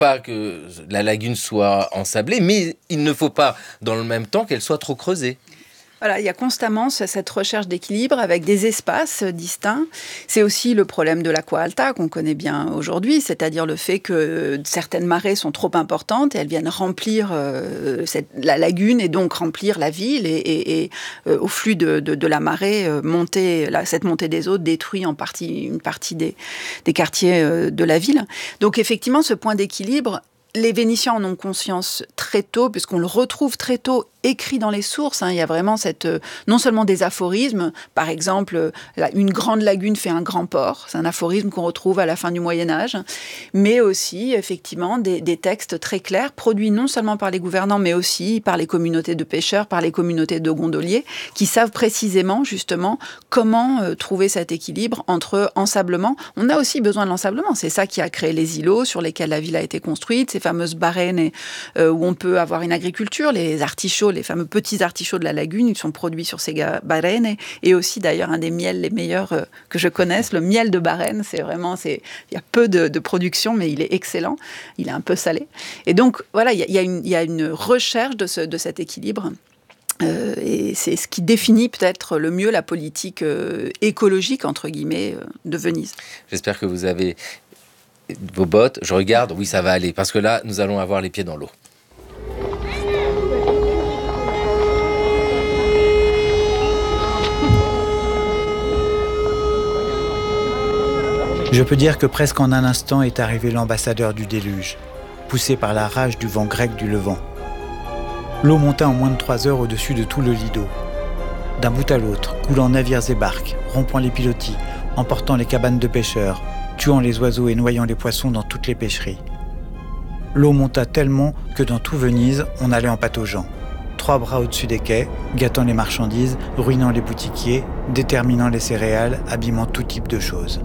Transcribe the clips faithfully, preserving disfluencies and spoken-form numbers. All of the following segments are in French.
pas que la lagune soit ensablée, mais il ne faut pas, dans le même temps, qu'elle soit trop creusée. Voilà, il y a constamment cette recherche d'équilibre avec des espaces distincts. C'est aussi le problème de l'aqua alta qu'on connaît bien aujourd'hui, c'est-à-dire le fait que certaines marées sont trop importantes et elles viennent remplir euh, cette, la lagune et donc remplir la ville et, et, et euh, au flux de, de, de la marée, euh, monter, la, cette montée des eaux détruit en partie une partie des, des quartiers euh, de la ville. Donc effectivement, ce point d'équilibre, les Vénitiens en ont conscience très tôt, puisqu'on le retrouve très tôt écrit dans les sources. Hein. Il y a vraiment cette, euh, non seulement des aphorismes, par exemple, euh, une grande lagune fait un grand port, c'est un aphorisme qu'on retrouve à la fin du Moyen-Âge, mais aussi, effectivement, des, des textes très clairs, produits non seulement par les gouvernants, mais aussi par les communautés de pêcheurs, par les communautés de gondoliers, qui savent précisément, justement, comment euh, trouver cet équilibre entre ensablement. On a aussi besoin de l'ensablement, c'est ça qui a créé les îlots sur lesquels la ville a été construite, ces fameuses barènes euh, où on peut avoir une agriculture, les artichauts, les fameux petits artichauts de la lagune, ils sont produits sur ces barènes, et, et aussi d'ailleurs un des miels les meilleurs euh, que je connaisse, le miel de Barène, c'est vraiment, c'est, il y a peu de, de production, mais il est excellent, il est un peu salé. Et donc voilà, il y a, il y a, une, il y a une recherche de, ce, de cet équilibre. Euh, et c'est ce qui définit peut-être le mieux la politique euh, écologique, entre guillemets, euh, de Venise. J'espère que vous avez vos bottes. Je regarde, oui, ça va aller, parce que là, nous allons avoir les pieds dans l'eau. Je peux dire que presque en un instant est arrivé l'ambassadeur du déluge, poussé par la rage du vent grec du Levant. L'eau monta en moins de trois heures au-dessus de tout le Lido. D'un bout à l'autre, coulant navires et barques, rompant les pilotis, emportant les cabanes de pêcheurs, tuant les oiseaux et noyant les poissons dans toutes les pêcheries. L'eau monta tellement que dans tout Venise, on allait en pataugeant. Trois bras au-dessus des quais, gâtant les marchandises, ruinant les boutiquiers, déterminant les céréales, abîmant tout type de choses.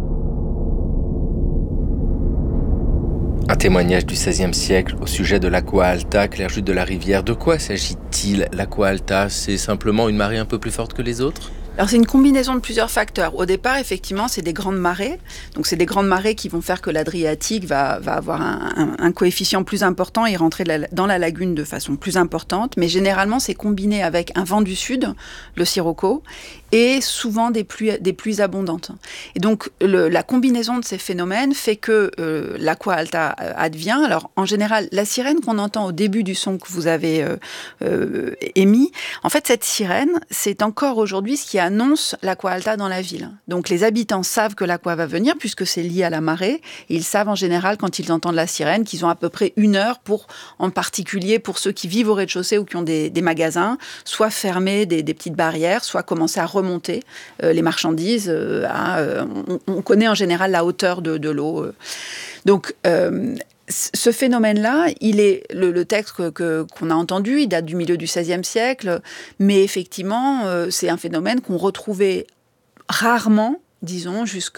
Un témoignage du seizième siècle au sujet de l'aqua alta, Claire Jude de la Rivière. De quoi s'agit-il, l'aqua alta? C'est simplement une marée un peu plus forte que les autres? Alors c'est une combinaison de plusieurs facteurs. Au départ, effectivement, c'est des grandes marées. Donc c'est des grandes marées qui vont faire que l'Adriatique va, va avoir un, un, un coefficient plus important et rentrer la, dans la lagune de façon plus importante. Mais généralement, c'est combiné avec un vent du sud, le sirocco, et souvent des pluies, des pluies abondantes. Et donc le, la combinaison de ces phénomènes fait que euh, l'aqua alta advient. Alors en général, la sirène qu'on entend au début du son que vous avez euh, euh, émis, en fait cette sirène, c'est encore aujourd'hui ce qui annonce l'aqua alta dans la ville. Donc les habitants savent que l'aqua va venir puisque c'est lié à la marée. Et ils savent en général quand ils entendent la sirène qu'ils ont à peu près une heure pour, en particulier pour ceux qui vivent au rez-de-chaussée ou qui ont des, des magasins, soit fermer des, des petites barrières, soit commencer à remonter euh, les marchandises. Euh, à, euh, on, on connaît en général la hauteur de, de l'eau. Euh. Donc euh, ce phénomène-là, il est le, le texte que, que, qu'on a entendu, il date du milieu du seizième siècle, mais effectivement, euh, c'est un phénomène qu'on retrouvait rarement, disons, jusque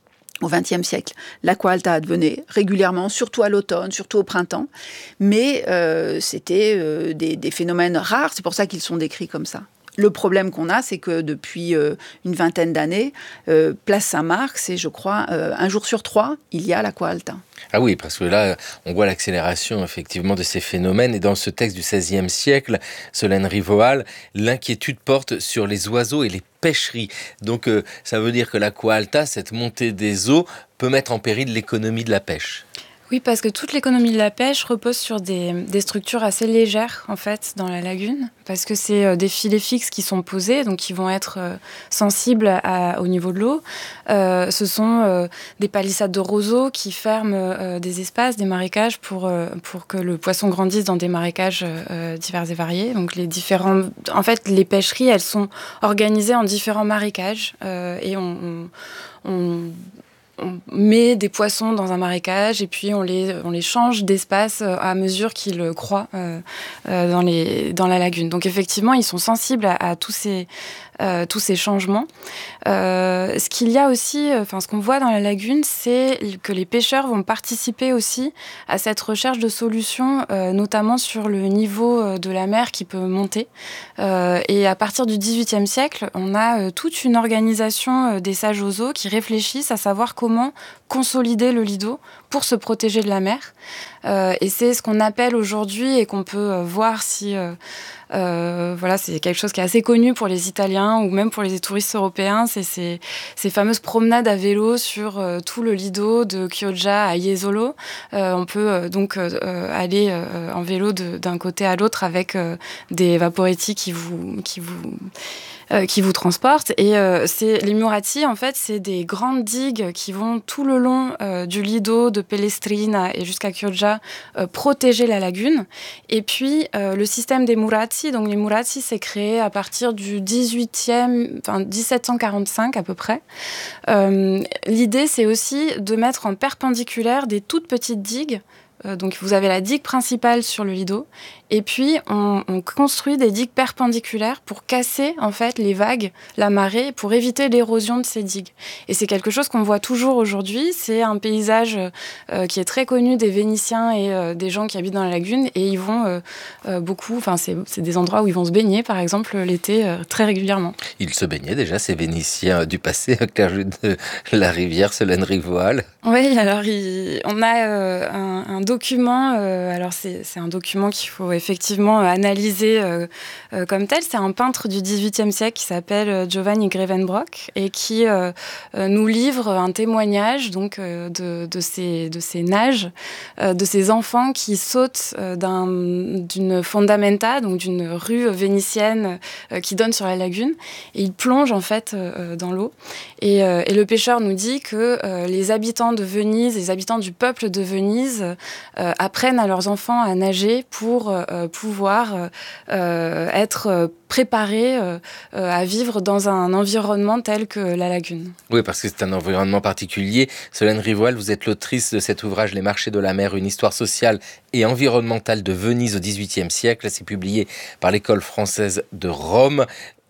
au vingtième siècle. L'aqua alta advenait régulièrement, surtout à l'automne, surtout au printemps, mais euh, c'était euh, des, des phénomènes rares, c'est pour ça qu'ils sont décrits comme ça. Le problème qu'on a, c'est que depuis euh, une vingtaine d'années, euh, Place Saint-Marc, c'est, je crois, euh, un jour sur trois, il y a l'aqua alta. Ah oui, parce que là, on voit l'accélération, effectivement, de ces phénomènes. Et dans ce texte du seizième siècle, Solène Rivoal, l'inquiétude porte sur les oiseaux et les pêcheries. Donc, euh, ça veut dire que l'aqua alta, cette montée des eaux, peut mettre en péril l'économie de la pêche. Oui, parce que toute l'économie de la pêche repose sur des, des structures assez légères, en fait, dans la lagune, parce que c'est euh, des filets fixes qui sont posés, donc qui vont être euh, sensibles à, au niveau de l'eau. Euh, ce sont euh, des palissades de roseaux qui ferment euh, des espaces, des marécages, pour, euh, pour que le poisson grandisse dans des marécages euh, divers et variés. Donc, les différents... En fait, les pêcheries, elles sont organisées en différents marécages, euh, et on... on, on on met des poissons dans un marécage et puis on les, on les change d'espace à mesure qu'ils croient euh, euh, dans, les, dans la lagune. Donc effectivement, ils sont sensibles à, à tous ces, euh, tous ces changements. Euh, ce qu'il y a aussi, enfin ce qu'on voit dans la lagune, c'est que les pêcheurs vont participer aussi à cette recherche de solutions, euh, notamment sur le niveau de la mer qui peut monter. Euh, et à partir du dix-huitième siècle, on a euh, toute une organisation euh, des sages aux eaux qui réfléchissent à savoir comment Comment consolider le lido pour se protéger de la mer. Euh, et c'est ce qu'on appelle aujourd'hui et qu'on peut euh, voir si... Euh, euh, voilà, c'est quelque chose qui est assez connu pour les Italiens ou même pour les touristes européens. C'est ces, ces fameuses promenades à vélo sur euh, tout le lido de Chioggia à Jesolo. Euh, on peut euh, donc euh, aller euh, en vélo de, d'un côté à l'autre avec euh, des vaporetti qui vous... Qui vous Euh, qui vous transportent. Et euh, c'est, les muratti, en fait, c'est des grandes digues qui vont tout le long euh, du lido de Pellestrina et jusqu'à Chioggia euh, protéger la lagune. Et puis, euh, le système des muratti, donc les muratti, c'est créé à partir du dix-huitième, enfin dix-sept cent quarante-cinq à peu près. Euh, l'idée, c'est aussi de mettre en perpendiculaire des toutes petites digues. Euh, donc vous avez la digue principale sur le lido et puis on, on construit des digues perpendiculaires pour casser en fait les vagues, la marée, pour éviter l'érosion de ces digues. Et c'est quelque chose qu'on voit toujours aujourd'hui. C'est un paysage euh, qui est très connu des Vénitiens et euh, des gens qui habitent dans la lagune et ils vont euh, euh, beaucoup, enfin c'est, c'est des endroits où ils vont se baigner par exemple l'été euh, très régulièrement. Ils se baignaient déjà ces Vénitiens du passé à Clairjude de la rivière Solêne-Rivoal. Oui, alors il, on a euh, un, un document, euh, alors c'est, c'est un document qu'il faut effectivement analyser euh, euh, comme tel. C'est un peintre du dix-huitième siècle qui s'appelle Giovanni Grevenbroich et qui euh, euh, nous livre un témoignage donc, euh, de, de, ces, de ces nages, euh, de ces enfants qui sautent euh, d'un, d'une fondamenta, donc d'une rue vénitienne euh, qui donne sur la lagune, et ils plongent en fait euh, dans l'eau. Et, euh, et le pêcheur nous dit que euh, les habitants de Venise, les habitants du peuple de Venise euh, apprennent à leurs enfants à nager pour euh, pouvoir euh, être préparés euh, à vivre dans un environnement tel que la lagune. Oui, parce que c'est un environnement particulier. Solène Rivoal, vous êtes l'autrice de cet ouvrage « Les marchés de la mer, une histoire sociale et environnementale de Venise au dix-huitième siècle ». C'est publié par l'École française de Rome.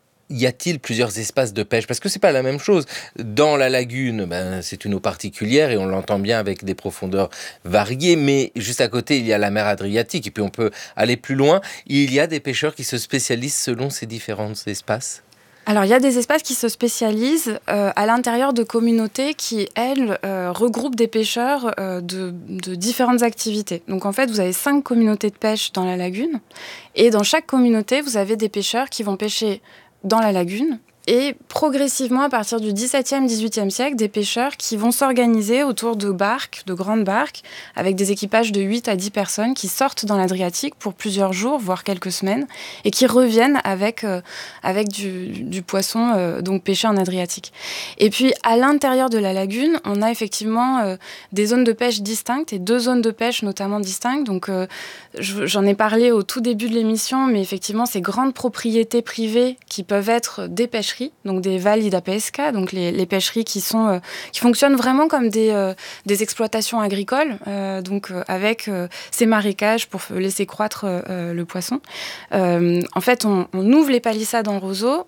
Y a-t-il plusieurs espaces de pêche ? Parce que c'est pas la même chose. Dans la lagune, ben, c'est une eau particulière et on l'entend bien avec des profondeurs variées, mais juste à côté, il y a la mer Adriatique et puis on peut aller plus loin. Il y a des pêcheurs qui se spécialisent selon ces différents espaces ? Alors, il y a des espaces qui se spécialisent euh, à l'intérieur de communautés qui, elles, euh, regroupent des pêcheurs euh, de, de différentes activités. Donc, en fait, vous avez cinq communautés de pêche dans la lagune et dans chaque communauté, vous avez des pêcheurs qui vont pêcher dans la lagune. Et progressivement, à partir du dix-septième, dix-huitième siècle, des pêcheurs qui vont s'organiser autour de barques, de grandes barques, avec des équipages de huit à dix personnes qui sortent dans l'Adriatique pour plusieurs jours, voire quelques semaines, et qui reviennent avec, euh, avec du, du poisson euh, donc pêché en Adriatique. Et puis, à l'intérieur de la lagune, on a effectivement euh, des zones de pêche distinctes et deux zones de pêche notamment distinctes. Donc, euh, j'en ai parlé au tout début de l'émission, mais effectivement, ces grandes propriétés privées qui peuvent être des pêcheries, donc des valli da pesca, donc les, les pêcheries qui sont euh, qui fonctionnent vraiment comme des euh, des exploitations agricoles, euh, donc euh, avec euh, ces marécages pour laisser croître euh, le poisson. Euh, en fait, on, on ouvre les palissades en roseau.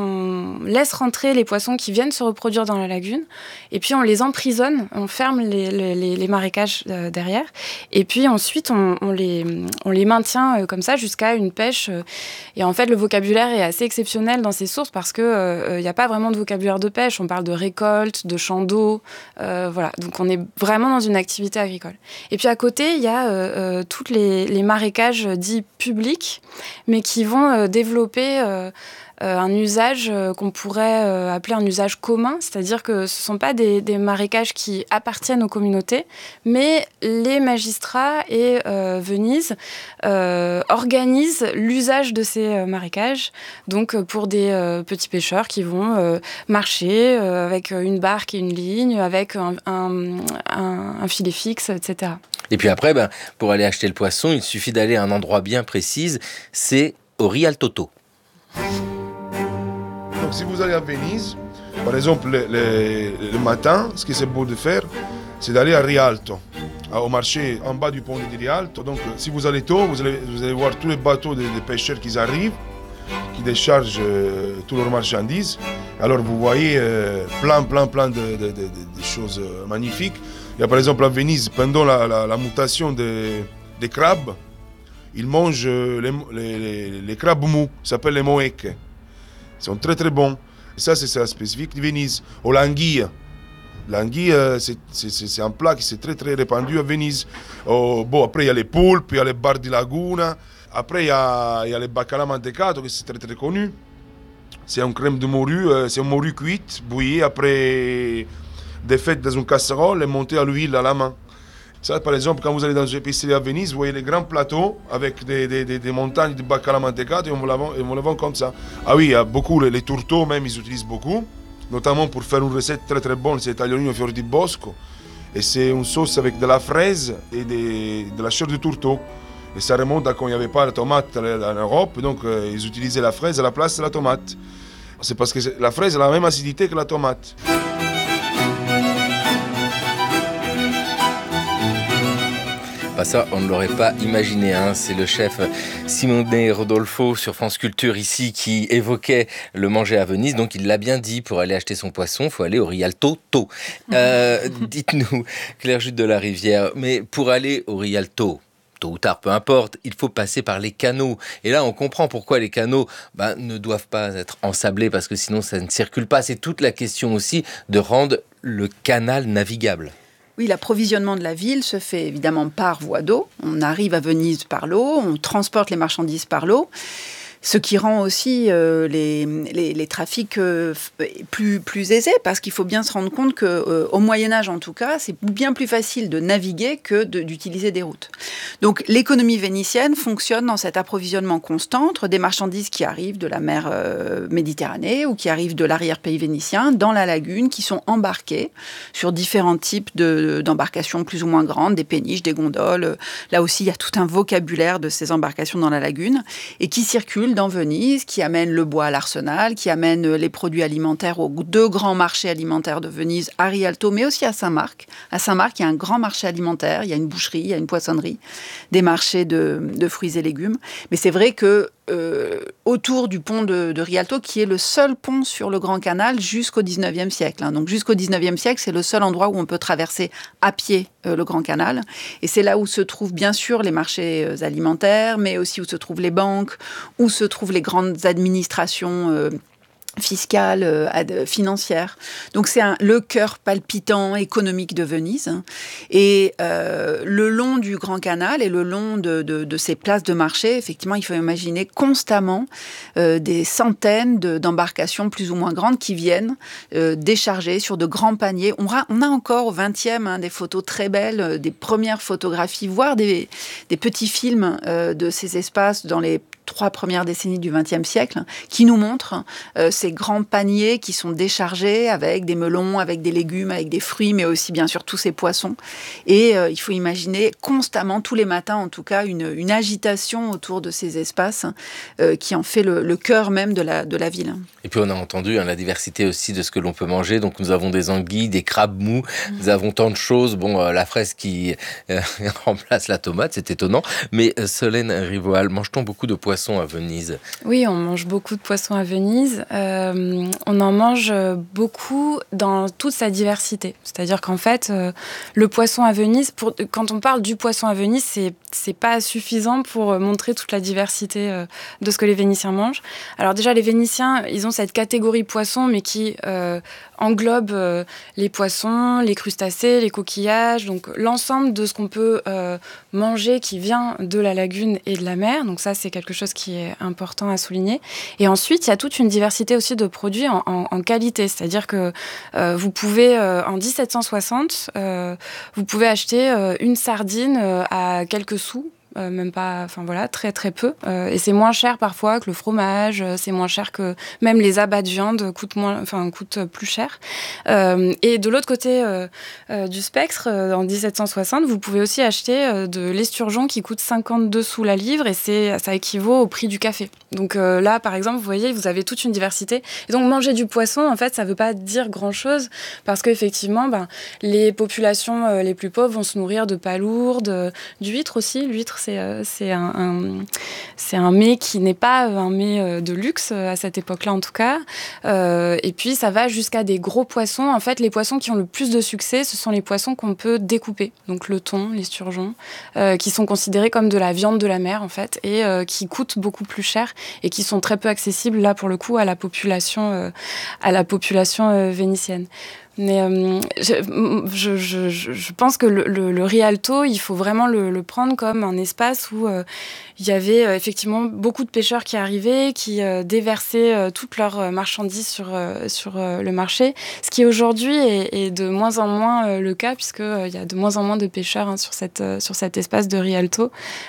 On laisse rentrer les poissons qui viennent se reproduire dans la lagune et puis on les emprisonne, on ferme les, les, les marécages euh, derrière et puis ensuite on, on, les, on les maintient euh, comme ça jusqu'à une pêche. Euh, et en fait, le vocabulaire est assez exceptionnel dans ces sources parce qu'il n'y euh, a pas vraiment de vocabulaire de pêche. On parle de récolte, de champs d'eau, euh, voilà. Donc on est vraiment dans une activité agricole. Et puis à côté, il y a euh, euh, tous les, les marécages dits publics, mais qui vont euh, développer... Euh, Euh, un usage euh, qu'on pourrait euh, appeler un usage commun, c'est-à-dire que ce ne sont pas des, des marécages qui appartiennent aux communautés, mais les magistrats et euh, Venise euh, organisent l'usage de ces euh, marécages, donc euh, pour des euh, petits pêcheurs qui vont euh, marcher euh, avec une barque et une ligne, avec un, un, un, un filet fixe, et cetera. Et puis après, ben, pour aller acheter le poisson, il suffit d'aller à un endroit bien précis, c'est au Rialtoto. Donc si vous allez à Venise, par exemple le, le, le matin, ce qui c'est beau de faire, c'est d'aller à Rialto, au marché en bas du pont de Rialto. Donc si vous allez tôt, vous allez, vous allez voir tous les bateaux des de pêcheurs qui arrivent, qui déchargent euh, toutes leurs marchandises. Alors vous voyez euh, plein, plein, plein de, de, de, de choses magnifiques. Il y a par exemple à Venise, pendant la, la, la mutation des, des crabes, ils mangent les, les, les, les crabes mous, ça s'appelle les moèques. Ils sont très très bons. Et ça, c'est ça spécifique de Venise. Aux l'anguille. L'anguille, euh, c'est, c'est, c'est un plat qui s'est très très répandu à Venise. Oh, bon, après, il y a les poulpes, il y a les bar di laguna. Après, il y a, il y a les bacala mantecato, qui c'est très très connu. C'est une crème de morue, euh, c'est une morue cuite, bouillie, après défaite dans une casserole et montée à l'huile à la main. Ça, par exemple, quand vous allez dans une épicerie à Venise, vous voyez les grands plateaux avec des, des, des, des montagnes de bacala mantecato et on vous la vend, et on la vend comme ça. Ah oui, il y a beaucoup, les, les tourteaux même, ils utilisent beaucoup. Notamment pour faire une recette très très bonne, c'est tagliolino fior di bosco. Et c'est une sauce avec de la fraise et des, de la chair de tourteau. Et ça remonte à quand il n'y avait pas la tomate en Europe, donc euh, ils utilisaient la fraise à la place de la tomate. C'est parce que la fraise a la même acidité que la tomate. Bah ça, on ne l'aurait pas imaginé. Hein. C'est le chef Simone Rodolfo sur France Culture ici qui évoquait le manger à Venise. Donc il l'a bien dit, pour aller acheter son poisson, il faut aller au Rialto tôt. Euh, dites-nous, Claire Jude de la Rivière, mais pour aller au Rialto, tôt ou tard, peu importe, il faut passer par les canaux. Et là, on comprend pourquoi les canaux bah, ne doivent pas être ensablés, parce que sinon ça ne circule pas. C'est toute la question aussi de rendre le canal navigable. Oui, l'approvisionnement de la ville se fait évidemment par voie d'eau. On arrive à Venise par l'eau, on transporte les marchandises par l'eau. Ce qui rend aussi euh, les, les, les trafics euh, plus, plus aisés, parce qu'il faut bien se rendre compte qu'au euh, Moyen-Âge, en tout cas, c'est bien plus facile de naviguer que de, d'utiliser des routes. Donc l'économie vénitienne fonctionne dans cet approvisionnement constant entre des marchandises qui arrivent de la mer euh, Méditerranée ou qui arrivent de l'arrière-pays vénitien dans la lagune, qui sont embarquées sur différents types de, d'embarcations plus ou moins grandes, des péniches, des gondoles. Là aussi, il y a tout un vocabulaire de ces embarcations dans la lagune et qui circulent dans Venise, qui amène le bois à l'Arsenal, qui amène les produits alimentaires aux deux grands marchés alimentaires de Venise, à Rialto, mais aussi à Saint-Marc. À Saint-Marc, il y a un grand marché alimentaire, il y a une boucherie, il y a une poissonnerie, des marchés de, de fruits et légumes. Mais c'est vrai que euh, autour du pont de, de Rialto, qui est le seul pont sur le Grand Canal jusqu'au dix-neuvième siècle. Hein. Donc jusqu'au dix-neuvième siècle, c'est le seul endroit où on peut traverser à pied euh, le Grand Canal. Et c'est là où se trouvent bien sûr les marchés euh, alimentaires, mais aussi où se trouvent les banques, où se trouvent les grandes administrations euh, fiscale, euh, ad, financière. Donc c'est un, le cœur palpitant économique de Venise. Et euh, le long du Grand Canal et le long de, de, de ces places de marché, effectivement, il faut imaginer constamment euh, des centaines de, d'embarcations plus ou moins grandes qui viennent euh, décharger sur de grands paniers. On a, on a encore au vingtième hein, des photos très belles, euh, des premières photographies, voire des, des petits films euh, de ces espaces dans les trois premières décennies du vingtième siècle, qui nous montrent euh, ces grands paniers qui sont déchargés avec des melons, avec des légumes, avec des fruits, mais aussi bien sûr tous ces poissons. Et euh, il faut imaginer constamment, tous les matins en tout cas, une, une agitation autour de ces espaces euh, qui en fait le, le cœur même de la, de la ville. Et puis on a entendu hein, la diversité aussi de ce que l'on peut manger. Donc nous avons des anguilles, des crabes mous, mmh. nous avons tant de choses. Bon, euh, la fraise qui euh, remplace la tomate, c'est étonnant. Mais euh, Solène Rivoal, mange-t-on beaucoup de poissons à Venise? Oui, on mange beaucoup de poissons à Venise. Euh, on en mange beaucoup dans toute sa diversité. C'est-à-dire qu'en fait, euh, le poisson à Venise, pour, quand on parle du poisson à Venise, c'est, c'est pas suffisant pour montrer toute la diversité euh, de ce que les Vénitiens mangent. Alors déjà, les Vénitiens, ils ont cette catégorie poisson, mais qui euh, englobe euh, les poissons, les crustacés, les coquillages, donc l'ensemble de ce qu'on peut euh, manger qui vient de la lagune et de la mer. Donc ça, c'est quelque chose qui est important à souligner. Et ensuite, il y a toute une diversité aussi de produits en, en, en qualité. C'est-à-dire que euh, vous pouvez, euh, en dix-sept cent soixante, euh, vous pouvez acheter euh, une sardine euh, à quelques sous. Euh, même pas, enfin voilà, très très peu. Euh, et c'est moins cher parfois que le fromage, euh, c'est moins cher que même les abats de viande coûtent moins, enfin coûtent plus cher. Euh, et de l'autre côté euh, euh, du spectre, euh, en dix-sept cent soixante, vous pouvez aussi acheter euh, de l'esturgeon qui coûte cinquante-deux sous la livre et c'est, ça équivaut au prix du café. Donc euh, là, par exemple, vous voyez, vous avez toute une diversité. Et donc manger du poisson, en fait, ça veut pas dire grand-chose parce qu'effectivement, ben, les populations euh, les plus pauvres vont se nourrir de palourdes, euh, d'huîtres aussi. L'huître, c'est, euh, c'est, un, un, c'est un mets qui n'est pas un mets euh, de luxe euh, à cette époque-là, en tout cas. Euh, et puis, ça va jusqu'à des gros poissons. En fait, les poissons qui ont le plus de succès, ce sont les poissons qu'on peut découper. Donc le thon, l'esturgeon, euh, qui sont considérés comme de la viande de la mer, en fait, et euh, qui coûtent beaucoup plus cher et qui sont très peu accessibles, là, pour le coup, à la population, euh, à la population euh, vénitienne. Mais euh, je, je, je, je pense que le, le, le Rialto, il faut vraiment le, le prendre comme un espace où euh, il y avait euh, effectivement beaucoup de pêcheurs qui arrivaient, qui euh, déversaient euh, toutes leurs marchandises sur, euh, sur euh, le marché, ce qui aujourd'hui est, est de moins en moins euh, le cas, puisqu'il euh, y a de moins en moins de pêcheurs hein, sur, cette, euh, sur cet espace de Rialto,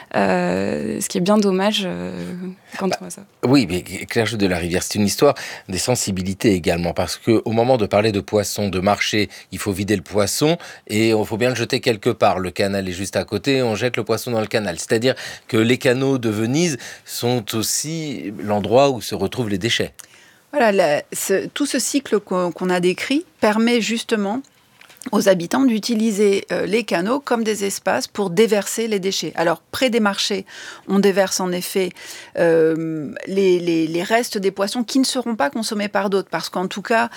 euh, ce qui est bien dommage euh, quand bah, on voit ça. Oui, mais Claire Jude de la Rivière, c'est une histoire des sensibilités également, parce qu'au moment de parler de poissons, de marché, il faut vider le poisson et il faut bien le jeter quelque part. Le canal est juste à côté, on jette le poisson dans le canal. C'est-à-dire que les canaux de Venise sont aussi l'endroit où se retrouvent les déchets. Voilà, la, ce, tout ce cycle qu'on, qu'on a décrit permet justement aux habitants d'utiliser euh, les canaux comme des espaces pour déverser les déchets. Alors, près des marchés, on déverse en effet euh, les, les, les restes des poissons qui ne seront pas consommés par d'autres, parce qu'en tout cas,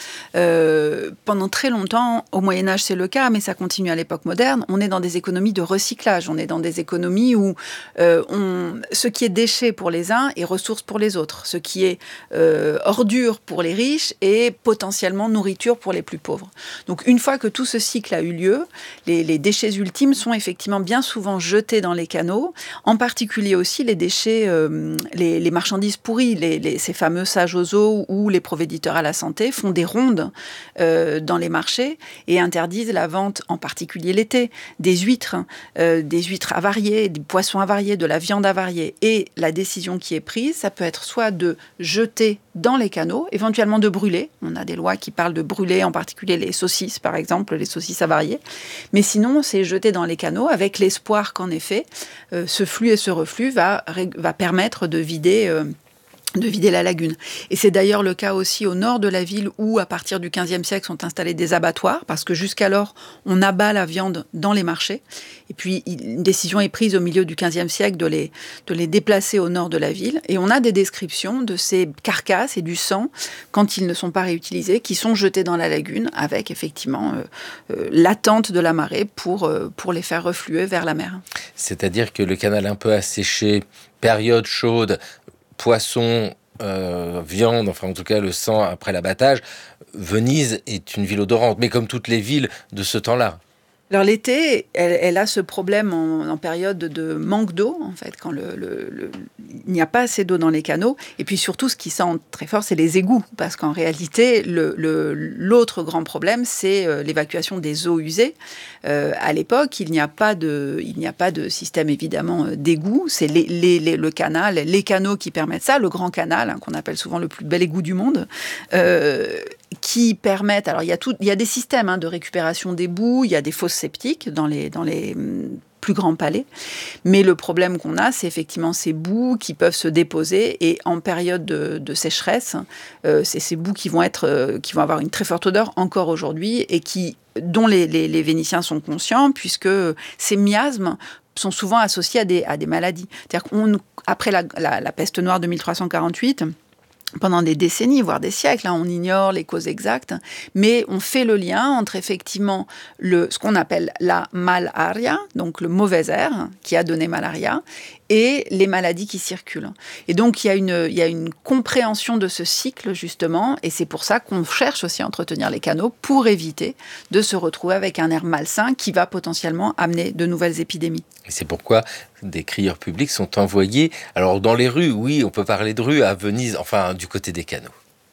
euh, pendant très longtemps, au Moyen-Âge c'est le cas, mais ça continue à l'époque moderne, on est dans des économies de recyclage, on est dans des économies où euh, on, ce qui est déchet pour les uns est ressource pour les autres, ce qui est euh, ordure pour les riches est potentiellement nourriture pour les plus pauvres. Donc, une fois que tout ce cycle a eu lieu, les, les déchets ultimes sont effectivement bien souvent jetés dans les canaux, en particulier aussi les déchets, euh, les, les marchandises pourries, les, les, ces fameux sages aux eaux ou les provéditeurs à la santé font des rondes euh, dans les marchés et interdisent la vente, en particulier l'été, des huîtres, euh, des huîtres avariées, des poissons avariés, de la viande avariée. Et la décision qui est prise, ça peut être soit de jeter dans les canaux, éventuellement de brûler. On a des lois qui parlent de brûler, en particulier les saucisses, par exemple, les saucisses avariées. Mais sinon, c'est jeter dans les canaux avec l'espoir qu'en effet, euh, ce flux et ce reflux va, va permettre de vider... Euh, de vider la lagune. Et c'est d'ailleurs le cas aussi au nord de la ville où, à partir du quinzième siècle, sont installés des abattoirs, parce que jusqu'alors, on abat la viande dans les marchés. Et puis, une décision est prise au milieu du quinzième siècle de les, de les déplacer au nord de la ville. Et on a des descriptions de ces carcasses et du sang, quand ils ne sont pas réutilisés, qui sont jetés dans la lagune, avec effectivement euh, euh, l'attente de la marée pour, euh, pour les faire refluer vers la mer. C'est-à-dire que le canal un peu asséché, période chaude, poisson, euh, viande, enfin en tout cas le sang après l'abattage, Venise est une ville odorante, mais comme toutes les villes de ce temps-là. Alors l'été, elle, elle a ce problème en, en période de manque d'eau, en fait, quand le, le, le, il n'y a pas assez d'eau dans les canaux. Et puis surtout, ce qui sent très fort, c'est les égouts. Parce qu'en réalité, le, le, l'autre grand problème, c'est euh, l'évacuation des eaux usées. Euh, à l'époque, il n'y a pas de, il n'y a pas de système, évidemment, d'égouts. C'est les, les, les, le canal, les canaux qui permettent ça. Le grand canal, hein, qu'on appelle souvent le plus bel égout du monde, euh, qui permettent... Alors, il y a, tout, il y a des systèmes hein, de récupération des boues, il y a des fosses septiques dans les, dans les plus grands palais. Mais le problème qu'on a, c'est effectivement ces boues qui peuvent se déposer et en période de, de sécheresse, euh, c'est ces boues qui vont, être, euh, qui vont avoir une très forte odeur encore aujourd'hui et qui, dont les, les, les Vénitiens sont conscients, puisque ces miasmes sont souvent associés à des, à des maladies. C'est-à-dire qu'après la, la, la peste noire de mille trois cent quarante-huit, pendant des décennies, voire des siècles, hein, on ignore les causes exactes, mais on fait le lien entre effectivement le, ce qu'on appelle la malaria, donc le mauvais air qui a donné malaria, et les maladies qui circulent. Et donc, il y a une, il y a une compréhension de ce cycle, justement, et c'est pour ça qu'on cherche aussi à entretenir les canaux pour éviter de se retrouver avec un air malsain qui va potentiellement amener de nouvelles épidémies. Et c'est pourquoi des crieurs publics sont envoyés, alors dans les rues, oui, on peut parler de rues à Venise, enfin, du côté des canaux.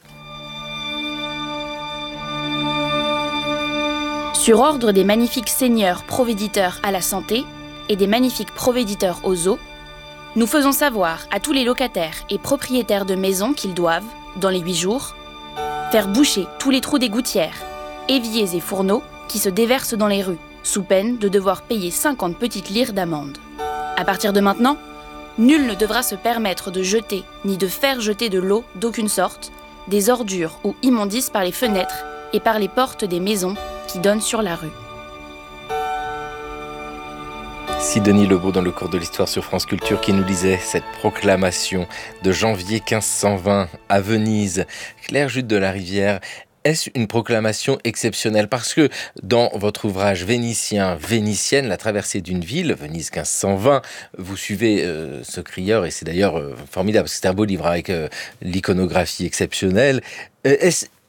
Sur ordre des magnifiques seigneurs provéditeurs à la santé et des magnifiques provéditeurs aux eaux, nous faisons savoir à tous les locataires et propriétaires de maisons qu'ils doivent, dans les huit jours, faire boucher tous les trous des gouttières, éviers et fourneaux qui se déversent dans les rues, sous peine de devoir payer cinquante petites lires d'amende. À partir de maintenant, nul ne devra se permettre de jeter ni de faire jeter de l'eau d'aucune sorte, des ordures ou immondices par les fenêtres et par les portes des maisons qui donnent sur la rue. Sidonie Lebeau dans le cours de l'histoire sur France Culture qui nous lisait cette proclamation de janvier quinze cent vingt à Venise. Claire Jude de la Rivière, est-ce une proclamation exceptionnelle? Parce que dans votre ouvrage Vénitien, Vénitienne, la traversée d'une ville, Venise quinze cent vingt, vous suivez euh, ce crieur et c'est d'ailleurs euh, formidable, c'est un beau livre avec euh, l'iconographie exceptionnelle. Euh, est-ce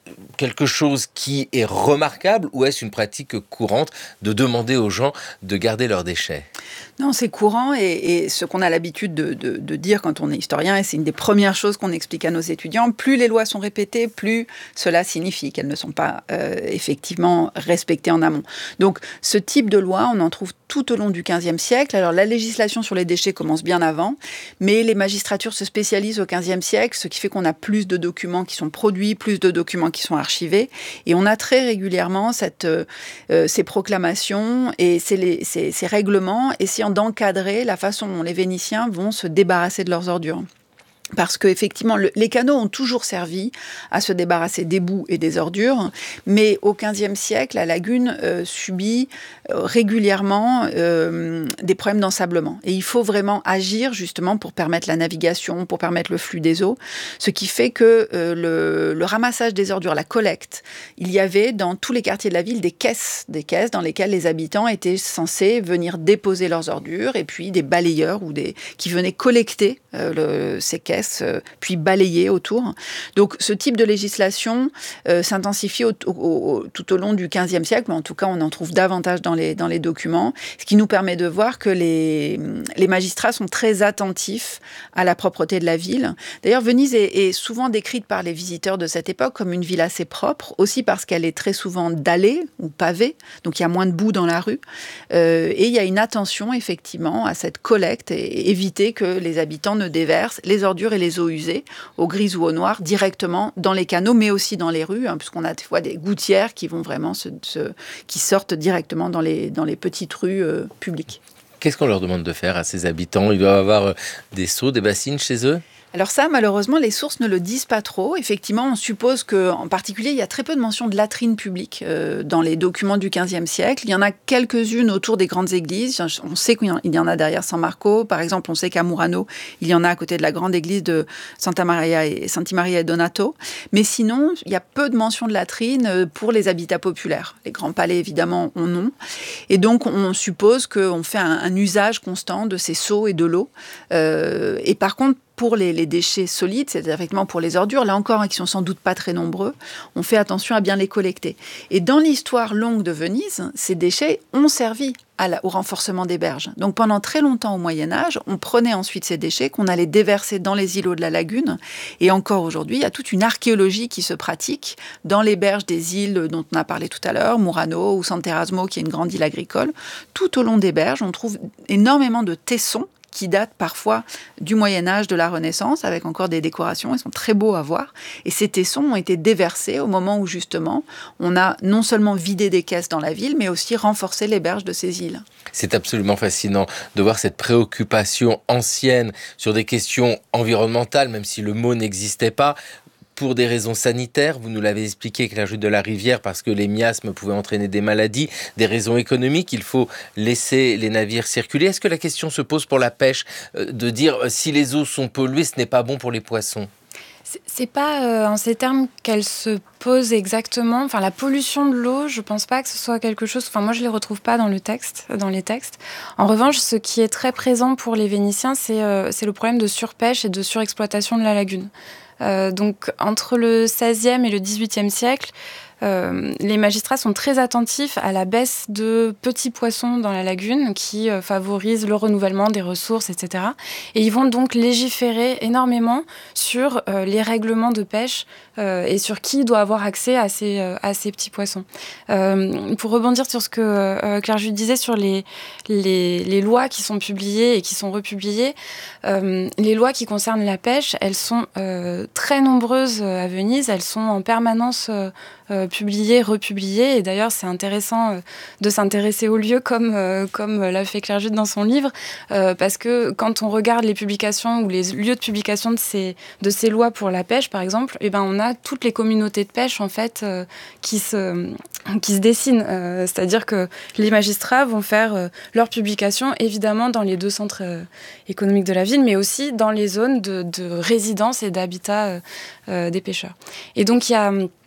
quelque chose qui est remarquable ou est-ce une pratique courante de demander aux gens de garder leurs déchets ? Non, c'est courant et, et ce qu'on a l'habitude de, de, de dire quand on est historien, et c'est une des premières choses qu'on explique à nos étudiants, plus les lois sont répétées, plus cela signifie qu'elles ne sont pas euh, effectivement respectées en amont. Donc ce type de loi, on en trouve tout au long du quinzième siècle. Alors la législation sur les déchets commence bien avant, mais les magistratures se spécialisent au quinzième siècle, ce qui fait qu'on a plus de documents qui sont produits, plus de documents qui sont archivés, et on a très régulièrement cette, euh, ces proclamations et ces, les, ces, ces règlements essayant d'encadrer la façon dont les Vénitiens vont se débarrasser de leurs ordures. Parce qu'effectivement, le, les canaux ont toujours servi à se débarrasser des boues et des ordures, mais au quinzième siècle, la lagune euh, subit euh, régulièrement euh, des problèmes d'ensablement. Et il faut vraiment agir justement pour permettre la navigation, pour permettre le flux des eaux, ce qui fait que euh, le, le ramassage des ordures, la collecte, il y avait dans tous les quartiers de la ville des caisses, des caisses dans lesquelles les habitants étaient censés venir déposer leurs ordures, et puis des balayeurs ou des, qui venaient collecter euh, le, ces caisses, puis balayé autour. Donc ce type de législation euh, s'intensifie au, au, au, tout au long du quinzième siècle, mais en tout cas on en trouve davantage dans les, dans les documents, ce qui nous permet de voir que les, les magistrats sont très attentifs à la propreté de la ville. D'ailleurs, Venise est, est souvent décrite par les visiteurs de cette époque comme une ville assez propre, aussi parce qu'elle est très souvent dallée ou pavée, donc il y a moins de boue dans la rue, euh, et il y a une attention effectivement à cette collecte et éviter que les habitants ne déversent les ordures et les eaux usées, au gris ou au noir, directement dans les canaux, mais aussi dans les rues, hein, puisqu'on a des fois des gouttières qui vont vraiment se, se, qui sortent directement dans les, dans les petites rues euh, publiques. Qu'est-ce qu'on leur demande de faire à ces habitants ? Ils doivent avoir des seaux, des bassines chez eux ? Alors ça, malheureusement, les sources ne le disent pas trop. Effectivement, on suppose qu'en particulier, il y a très peu de mentions de latrines publiques euh, dans les documents du quinzième siècle. Il y en a quelques-unes autour des grandes églises. On sait qu'il y en a derrière San Marco. Par exemple, on sait qu'à Murano, il y en a à côté de la grande église de Santa Maria et Santi Maria e Donato. Mais sinon, il y a peu de mentions de latrines pour les habitats populaires. Les grands palais, évidemment, en ont. Et donc, on suppose qu'on fait un, un usage constant de ces seaux et de l'eau. Euh, et par contre, pour les, les déchets solides, c'est-à-dire effectivement pour les ordures, là encore, hein, qui sont sans doute pas très nombreux, on fait attention à bien les collecter. Et dans l'histoire longue de Venise, ces déchets ont servi à la, au renforcement des berges. Donc pendant très longtemps au Moyen-Âge, on prenait ensuite ces déchets qu'on allait déverser dans les îlots de la lagune. Et encore aujourd'hui, il y a toute une archéologie qui se pratique dans les berges des îles dont on a parlé tout à l'heure, Murano ou Sant'Erasmo, qui est une grande île agricole. Tout au long des berges, on trouve énormément de tessons qui datent parfois du Moyen-Âge, de la Renaissance, avec encore des décorations. Ils sont très beaux à voir. Et ces tessons ont été déversés au moment où, justement, on a non seulement vidé des caisses dans la ville, mais aussi renforcé les berges de ces îles. C'est absolument fascinant de voir cette préoccupation ancienne sur des questions environnementales, même si le mot n'existait pas. Pour des raisons sanitaires, vous nous l'avez expliqué, Claire Jude de la Rivière, parce que les miasmes pouvaient entraîner des maladies, des raisons économiques, il faut laisser les navires circuler. Est-ce que la question se pose pour la pêche, euh, de dire euh, si les eaux sont polluées, ce n'est pas bon pour les poissons ? C'est, c'est pas euh, en ces termes qu'elle se pose exactement. Enfin, la pollution de l'eau, je pense pas que ce soit quelque chose. Enfin, moi, je les retrouve pas dans le texte, dans les textes. En revanche, ce qui est très présent pour les Vénitiens, c'est euh, c'est le problème de surpêche et de surexploitation de la lagune. Euh, donc, entre le seizième et le dix-huitième siècle, euh, les magistrats sont très attentifs à la baisse de petits poissons dans la lagune qui euh, favorise le renouvellement des ressources, et cetera. Et ils vont donc légiférer énormément sur euh, les règlements de pêche euh, et sur qui doit avoir accès à ces, euh, à ces petits poissons. Euh, pour rebondir sur ce que euh, Claire Jude disait sur les, les, les lois qui sont publiées et qui sont republiées, euh, les lois qui concernent la pêche, elles sont euh, très nombreuses à Venise, elles sont en permanence euh, euh, publiées, republiées, et d'ailleurs c'est intéressant euh, de s'intéresser aux lieux comme, euh, comme l'a fait Claire Jude dans son livre, euh, parce que quand on regarde les publications ou les lieux de publication de ces, de ces lois pour la pêche par exemple, eh ben, on a toutes les communautés de pêche en fait euh, qui, se, qui se dessinent, euh, c'est-à-dire que les magistrats vont faire euh, leurs publications évidemment dans les deux centres euh, économiques de la ville, mais aussi dans les zones de, de résidence et d'habitat euh, euh, des pêcheurs. Et donc il y a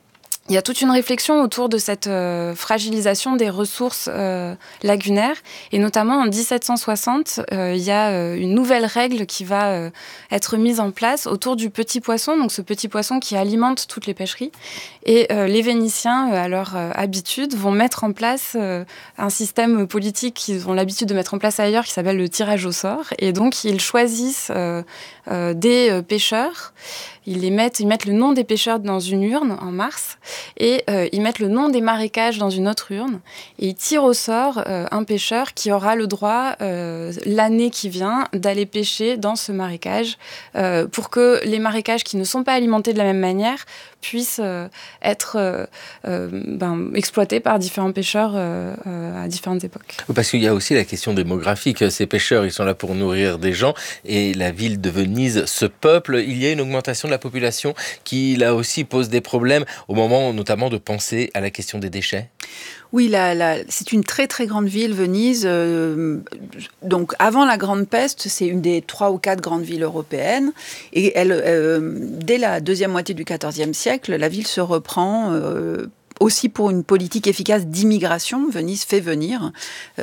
il y a toute une réflexion autour de cette euh, fragilisation des ressources euh, lagunaires. Et notamment en dix-sept cent soixante, euh, il y a euh, une nouvelle règle qui va euh, être mise en place autour du petit poisson, donc ce petit poisson qui alimente toutes les pêcheries. Et euh, les Vénitiens, euh, à leur euh, habitude, vont mettre en place euh, un système politique qu'ils ont l'habitude de mettre en place ailleurs, qui s'appelle le tirage au sort. Et donc, ils choisissent euh, euh, des euh, pêcheurs. Ils, les mettent, ils mettent le nom des pêcheurs dans une urne en mars et euh, ils mettent le nom des marécages dans une autre urne et ils tirent au sort euh, un pêcheur qui aura le droit, euh, l'année qui vient, d'aller pêcher dans ce marécage euh, pour que les marécages qui ne sont pas alimentés de la même manière puissent euh, être euh, euh, ben, exploités par différents pêcheurs euh, euh, à différentes époques. Parce qu'il y a aussi la question démographique. Ces pêcheurs, ils sont là pour nourrir des gens et la ville de Venise se peuple. Il y a une augmentation de la population qui, là aussi, pose des problèmes au moment notamment de penser à la question des déchets. Oui, la, la, c'est une très très grande ville, Venise. Euh, donc avant la Grande Peste, c'est une des trois ou quatre grandes villes européennes. Et elle, euh, dès la deuxième moitié du quatorzième siècle, la ville se reprend euh, aussi pour une politique efficace d'immigration. Venise fait venir,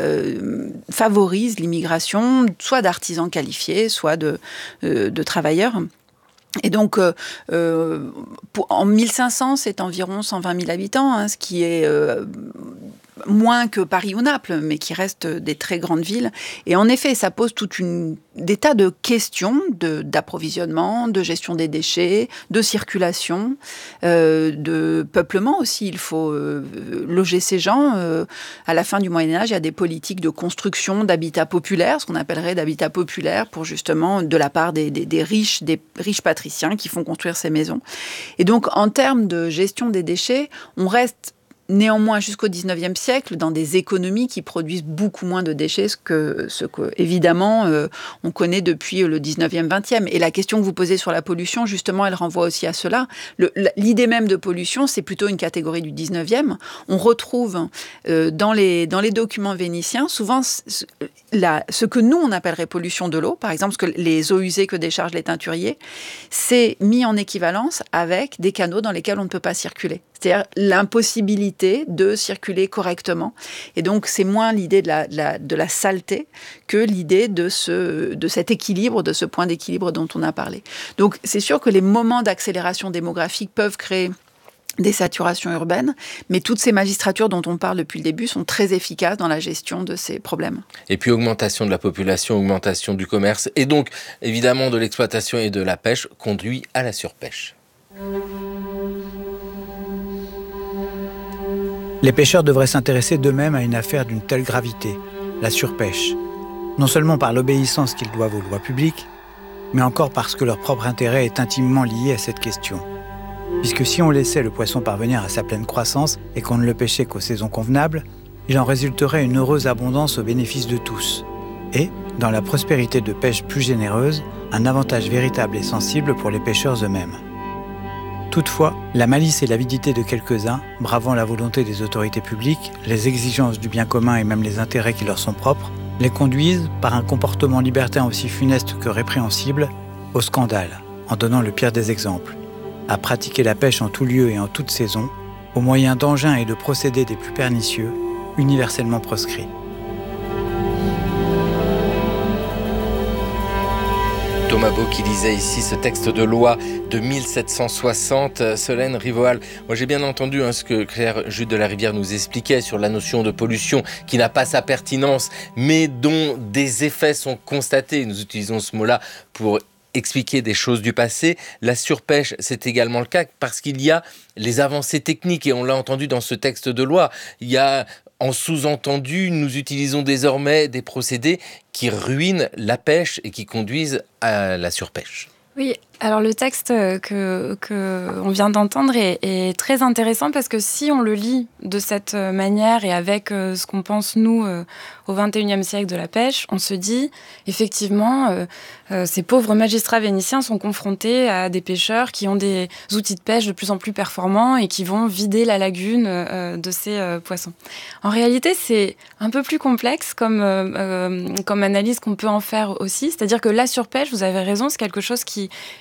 euh, favorise l'immigration, soit d'artisans qualifiés, soit de, euh, de travailleurs. Et donc, euh, euh, pour, en mille cinq cents, c'est environ cent vingt mille habitants, hein, ce qui est euh, moins que Paris ou Naples, mais qui reste des très grandes villes. Et en effet, ça pose toute une, des tas de questions de, d'approvisionnement, de gestion des déchets, de circulation, euh, de peuplement aussi. Il faut euh, loger ces gens. Euh, à la fin du Moyen-Âge, il y a des politiques de construction d'habitats populaires, ce qu'on appellerait d'habitats populaires, pour justement, de la part des, des, des riches, des riches patriciens qui font construire ces maisons. Et donc, en termes de gestion des déchets, on reste néanmoins jusqu'au dix-neuvième siècle dans des économies qui produisent beaucoup moins de déchets que ce que, évidemment, euh, on connaît depuis le dix-neuvième, vingtième. Et la question que vous posez sur la pollution, justement, elle renvoie aussi à cela. Le, l'idée même de pollution, c'est plutôt une catégorie du dix-neuvième. On retrouve euh, dans, les, dans les documents vénitiens, souvent, la, ce que nous, on appellerait pollution de l'eau, par exemple, ce que les eaux usées que déchargent les teinturiers, c'est mis en équivalence avec des canaux dans lesquels on ne peut pas circuler. C'est-à-dire l'impossibilité de circuler correctement. Et donc, c'est moins l'idée de la, de la, de la saleté que l'idée de, ce, de cet équilibre, de ce point d'équilibre dont on a parlé. Donc, c'est sûr que les moments d'accélération démographique peuvent créer des saturations urbaines, mais toutes ces magistratures dont on parle depuis le début sont très efficaces dans la gestion de ces problèmes. Et puis augmentation de la population, augmentation du commerce, et donc évidemment de l'exploitation et de la pêche conduit à la surpêche. Les pêcheurs devraient s'intéresser d'eux-mêmes à une affaire d'une telle gravité, la surpêche. Non seulement par l'obéissance qu'ils doivent aux lois publiques, mais encore parce que leur propre intérêt est intimement lié à cette question. Puisque si on laissait le poisson parvenir à sa pleine croissance et qu'on ne le pêchait qu'aux saisons convenables, il en résulterait une heureuse abondance au bénéfice de tous. Et, dans la prospérité de pêche plus généreuse, un avantage véritable et sensible pour les pêcheurs eux-mêmes. Toutefois, la malice et l'avidité de quelques-uns, bravant la volonté des autorités publiques, les exigences du bien commun et même les intérêts qui leur sont propres, les conduisent, par un comportement libertin aussi funeste que répréhensible, au scandale, en donnant le pire des exemples, à pratiquer la pêche en tout lieu et en toute saison, au moyen d'engins et de procédés des plus pernicieux, universellement proscrits. Thomas Beau qui lisait ici ce texte de loi de mille sept cent soixante, Solène Rivoal. Moi j'ai bien entendu hein, ce que Claire Jude de la Rivière nous expliquait sur la notion de pollution qui n'a pas sa pertinence mais dont des effets sont constatés. Nous utilisons ce mot-là pour expliquer des choses du passé. La surpêche, c'est également le cas parce qu'il y a les avancées techniques et on l'a entendu dans ce texte de loi. Il y a en sous-entendu, nous utilisons désormais des procédés qui ruinent la pêche et qui conduisent à la surpêche. Oui, alors le texte que, que on vient d'entendre est, est très intéressant parce que si on le lit de cette manière et avec euh, ce qu'on pense nous euh, au vingt et unième siècle de la pêche, on se dit effectivement euh, euh, ces pauvres magistrats vénitiens sont confrontés à des pêcheurs qui ont des outils de pêche de plus en plus performants et qui vont vider la lagune euh, de ces euh, poissons. En réalité, c'est un peu plus complexe comme, euh, euh, comme analyse qu'on peut en faire aussi, c'est-à-dire que la surpêche, vous avez raison, c'est quelque chose qui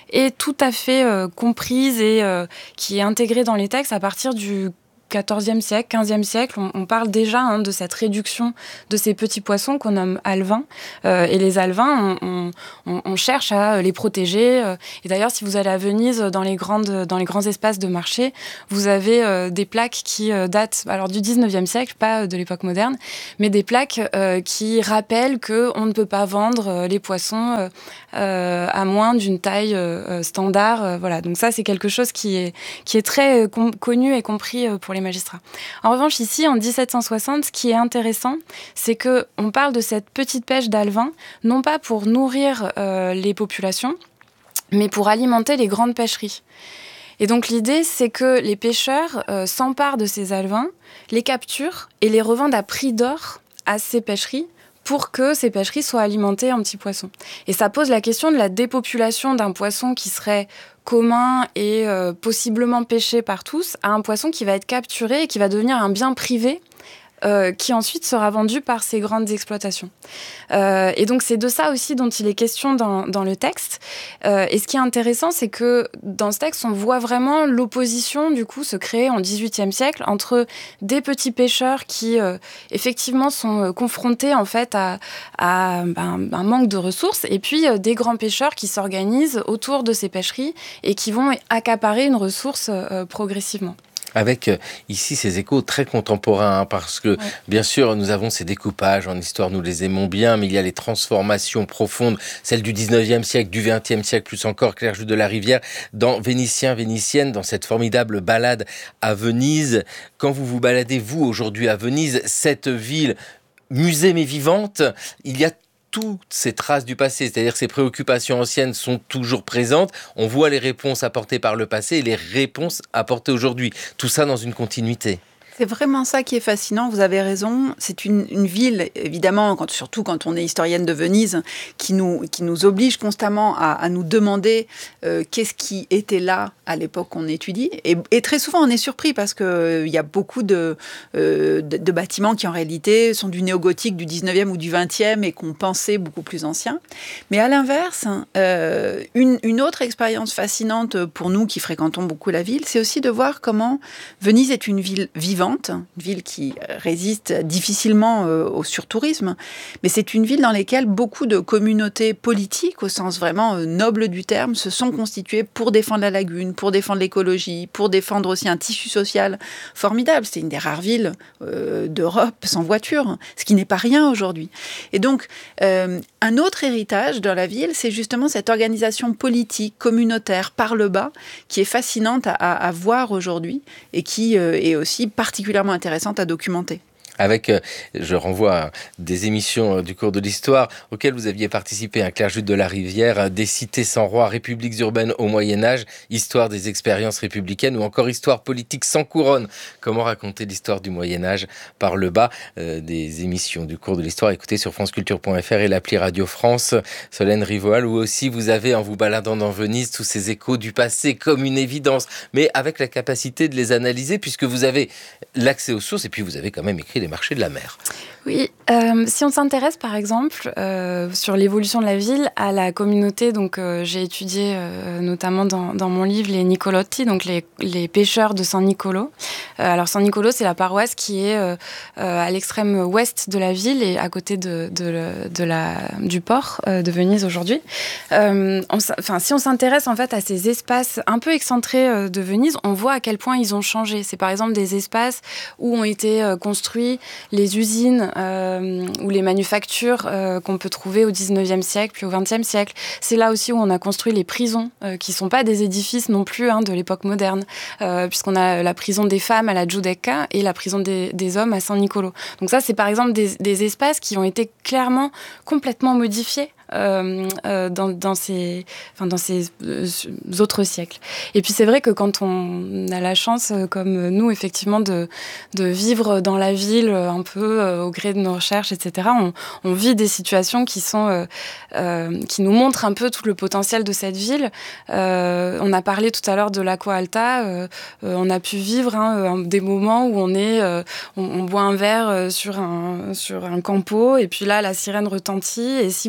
est tout à fait euh, comprise et euh, qui est intégrée dans les textes à partir du quatorzième siècle, quinzième siècle, on, on parle déjà hein, de cette réduction de ces petits poissons qu'on nomme alevins. Euh, et les alevins, on, on, on cherche à les protéger. Euh, et d'ailleurs, si vous allez à Venise, dans les, grandes, dans les grands espaces de marché, vous avez euh, des plaques qui euh, datent alors, du dix-neuvième siècle, pas de l'époque moderne, mais des plaques euh, qui rappellent qu'on ne peut pas vendre euh, les poissons euh, euh, à moins d'une taille euh, standard. Euh, voilà. Donc ça, c'est quelque chose qui est, qui est très euh, com- connu et compris euh, pour les magistrats. En revanche, ici, en dix-sept cent soixante, ce qui est intéressant, c'est qu'on parle de cette petite pêche d'alevins, non pas pour nourrir euh, les populations, mais pour alimenter les grandes pêcheries. Et donc l'idée, c'est que les pêcheurs euh, s'emparent de ces alevins, les capturent et les revendent à prix d'or à ces pêcheries, pour que ces pêcheries soient alimentées en petits poissons. Et ça pose la question de la dépopulation d'un poisson qui serait commun et euh, possiblement pêché par tous, à un poisson qui va être capturé et qui va devenir un bien privé euh, qui ensuite sera vendu par ces grandes exploitations. Euh, et donc c'est de ça aussi dont il est question dans, dans le texte. Euh, et ce qui est intéressant, c'est que dans ce texte, on voit vraiment l'opposition du coup se créer en dix-huitième siècle entre des petits pêcheurs qui euh, effectivement sont euh, confrontés en fait à, à ben, un manque de ressources, et puis euh, des grands pêcheurs qui s'organisent autour de ces pêcheries et qui vont accaparer une ressource euh, progressivement. Avec euh, ici ces échos très contemporains, hein, parce que ouais. bien sûr nous avons ces découpages en histoire, nous les aimons bien, mais il y a les transformations profondes, celles du dix-neuvième siècle, du vingtième siècle, plus encore Claire Jude de la Rivière, dans Vénitiens, Vénitiennes, dans cette formidable balade à Venise. Quand vous vous baladez, vous, aujourd'hui à Venise, cette ville musée mais vivante, il y a toutes ces traces du passé, c'est-à-dire que ces préoccupations anciennes sont toujours présentes. On voit les réponses apportées par le passé et les réponses apportées aujourd'hui. Tout ça dans une continuité. C'est vraiment ça qui est fascinant, vous avez raison. C'est une, une ville, évidemment, quand, surtout quand on est historienne de Venise, qui nous, qui nous oblige constamment à, à nous demander euh, qu'est-ce qui était là à l'époque qu'on étudie. Et, et très souvent, on est surpris parce qu'il euh, y a beaucoup de, euh, de, de bâtiments qui, en réalité, sont du néo-gothique du dix-neuvième ou du vingtième et qu'on pensait beaucoup plus anciens. Mais à l'inverse, euh, une, une autre expérience fascinante pour nous qui fréquentons beaucoup la ville, c'est aussi de voir comment Venise est une ville vivante, une ville qui résiste difficilement au surtourisme, mais c'est une ville dans laquelle beaucoup de communautés politiques, au sens vraiment noble du terme, se sont constituées pour défendre la lagune, pour défendre l'écologie, pour défendre aussi un tissu social formidable. C'est une des rares villes euh, d'Europe sans voiture, ce qui n'est pas rien aujourd'hui. Et donc, euh, un autre héritage dans la ville, c'est justement cette organisation politique, communautaire, par le bas, qui est fascinante à, à, à voir aujourd'hui et qui euh, est aussi particulièrement particulièrement intéressante à documenter. Avec, euh, je renvoie à des émissions euh, du cours de l'histoire auxquelles vous aviez participé, à Claire Jude de la Rivière, euh, des cités sans roi, républiques urbaines au Moyen-Âge, histoire des expériences républicaines ou encore histoire politique sans couronne. Comment raconter l'histoire du Moyen-Âge par le bas, euh, des émissions du cours de l'histoire écoutez sur franceculture point f r et l'appli Radio France. Solène Rivoal, où aussi vous avez, en vous baladant dans Venise, tous ces échos du passé comme une évidence, mais avec la capacité de les analyser puisque vous avez l'accès aux sources et puis vous avez quand même écrit les marchés de la mer. Oui, euh, si on s'intéresse par exemple euh, sur l'évolution de la ville à la communauté, donc euh, j'ai étudié euh, notamment dans, dans mon livre les Nicolotti, donc les, les pêcheurs de San Nicolo. Euh, alors San Nicolo, c'est la paroisse qui est euh, euh, à l'extrême ouest de la ville et à côté de, de, de la, du port euh, de Venise aujourd'hui. Euh, on, enfin, si on s'intéresse en fait à ces espaces un peu excentrés euh, de Venise, on voit à quel point ils ont changé. C'est par exemple des espaces où ont été euh, construits les usines euh, ou les manufactures euh, qu'on peut trouver au dix-neuvième siècle, puis au vingtième siècle. C'est là aussi où on a construit les prisons, euh, qui ne sont pas des édifices non plus hein, de l'époque moderne, euh, puisqu'on a la prison des femmes à la Giudecca et la prison des, des hommes à San Nicolo. Donc ça, c'est par exemple des, des espaces qui ont été clairement complètement modifiés Euh, euh, dans, dans, ces, enfin, dans ces euh, autres siècles. Et puis c'est vrai que quand on a la chance, euh, comme nous, effectivement, de, de vivre dans la ville euh, un peu euh, au gré de nos recherches, et cetera, on, on vit des situations qui, sont, euh, euh, qui nous montrent un peu tout le potentiel de cette ville. Euh, on a parlé tout à l'heure de l'Acqua Alta. Euh, euh, on a pu vivre hein, des moments où on, est, euh, on, on boit un verre sur un, sur un campo, et puis là, la sirène retentit. Et si vous êtes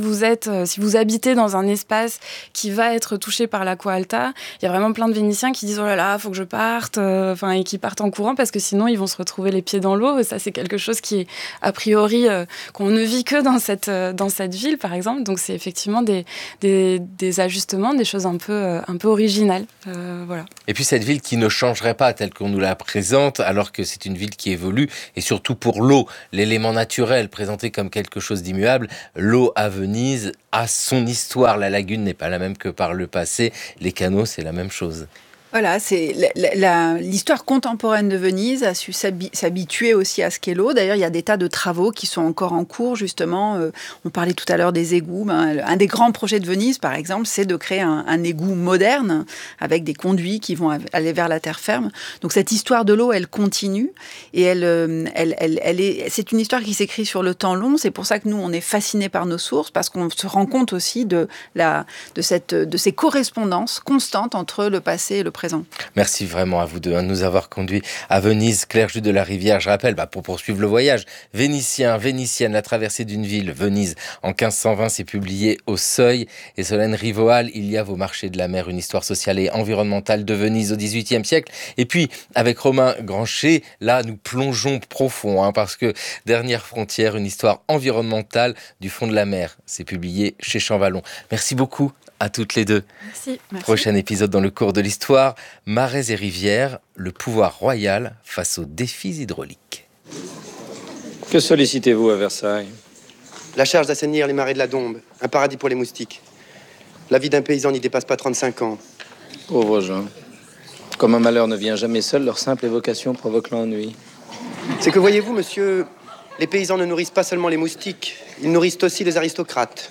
euh, si vous habitez dans un espace qui va être touché par l'Aqua Alta, il y a vraiment plein de Vénitiens qui disent « Oh là là, faut que je parte euh, », enfin, et qui partent en courant parce que sinon, ils vont se retrouver les pieds dans l'eau. Et ça, c'est quelque chose qui est, a priori, euh, qu'on ne vit que dans cette, euh, dans cette ville, par exemple. Donc, c'est effectivement des, des, des ajustements, des choses un peu, euh, un peu originales. Euh, voilà. Et puis, cette ville qui ne changerait pas telle qu'on nous la présente, alors que c'est une ville qui évolue, et surtout pour l'eau, l'élément naturel présenté comme quelque chose d'immuable. L'eau à Venise a son histoire. La lagune n'est pas la même que par le passé. Les canaux, c'est la même chose. Voilà, c'est la, la, l'histoire contemporaine de Venise a su s'habi- s'habituer aussi à ce qu'est l'eau. D'ailleurs, il y a des tas de travaux qui sont encore en cours, justement. Euh, on parlait tout à l'heure des égouts. Ben, un des grands projets de Venise, par exemple, c'est de créer un, un égout moderne avec des conduits qui vont aller vers la terre ferme. Donc, cette histoire de l'eau, elle continue. Et elle, elle, elle, elle est, c'est une histoire qui s'écrit sur le temps long. C'est pour ça que nous, on est fascinés par nos sources, parce qu'on se rend compte aussi de, la, de, cette, de ces correspondances constantes entre le passé et le présent. Merci vraiment à vous deux hein, de nous avoir conduits à Venise. Claire Jus de la Rivière, je rappelle, bah, pour poursuivre le voyage, Vénitien, Vénitienne, la traversée d'une ville, Venise, en quinze cent vingt, c'est publié au Seuil. Et Solène Rivoal, il y a vos marchés de la mer, une histoire sociale et environnementale de Venise au dix-huitième siècle. Et puis, avec Romain Granchet, là, nous plongeons profond, hein, parce que Dernière frontière, une histoire environnementale du fond de la mer, c'est publié chez Champvallon. Merci beaucoup à toutes les deux. Merci. Merci. Prochain épisode dans le cours de l'histoire, Marais et rivières, le pouvoir royal face aux défis hydrauliques. Que sollicitez-vous à Versailles ? La charge d'assainir les marais de la Dombe, un paradis pour les moustiques. La vie d'un paysan n'y dépasse pas trente-cinq ans. Pauvres gens. Comme un malheur ne vient jamais seul, leur simple évocation provoque l'ennui. C'est que voyez-vous, monsieur, les paysans ne nourrissent pas seulement les moustiques, ils nourrissent aussi les aristocrates.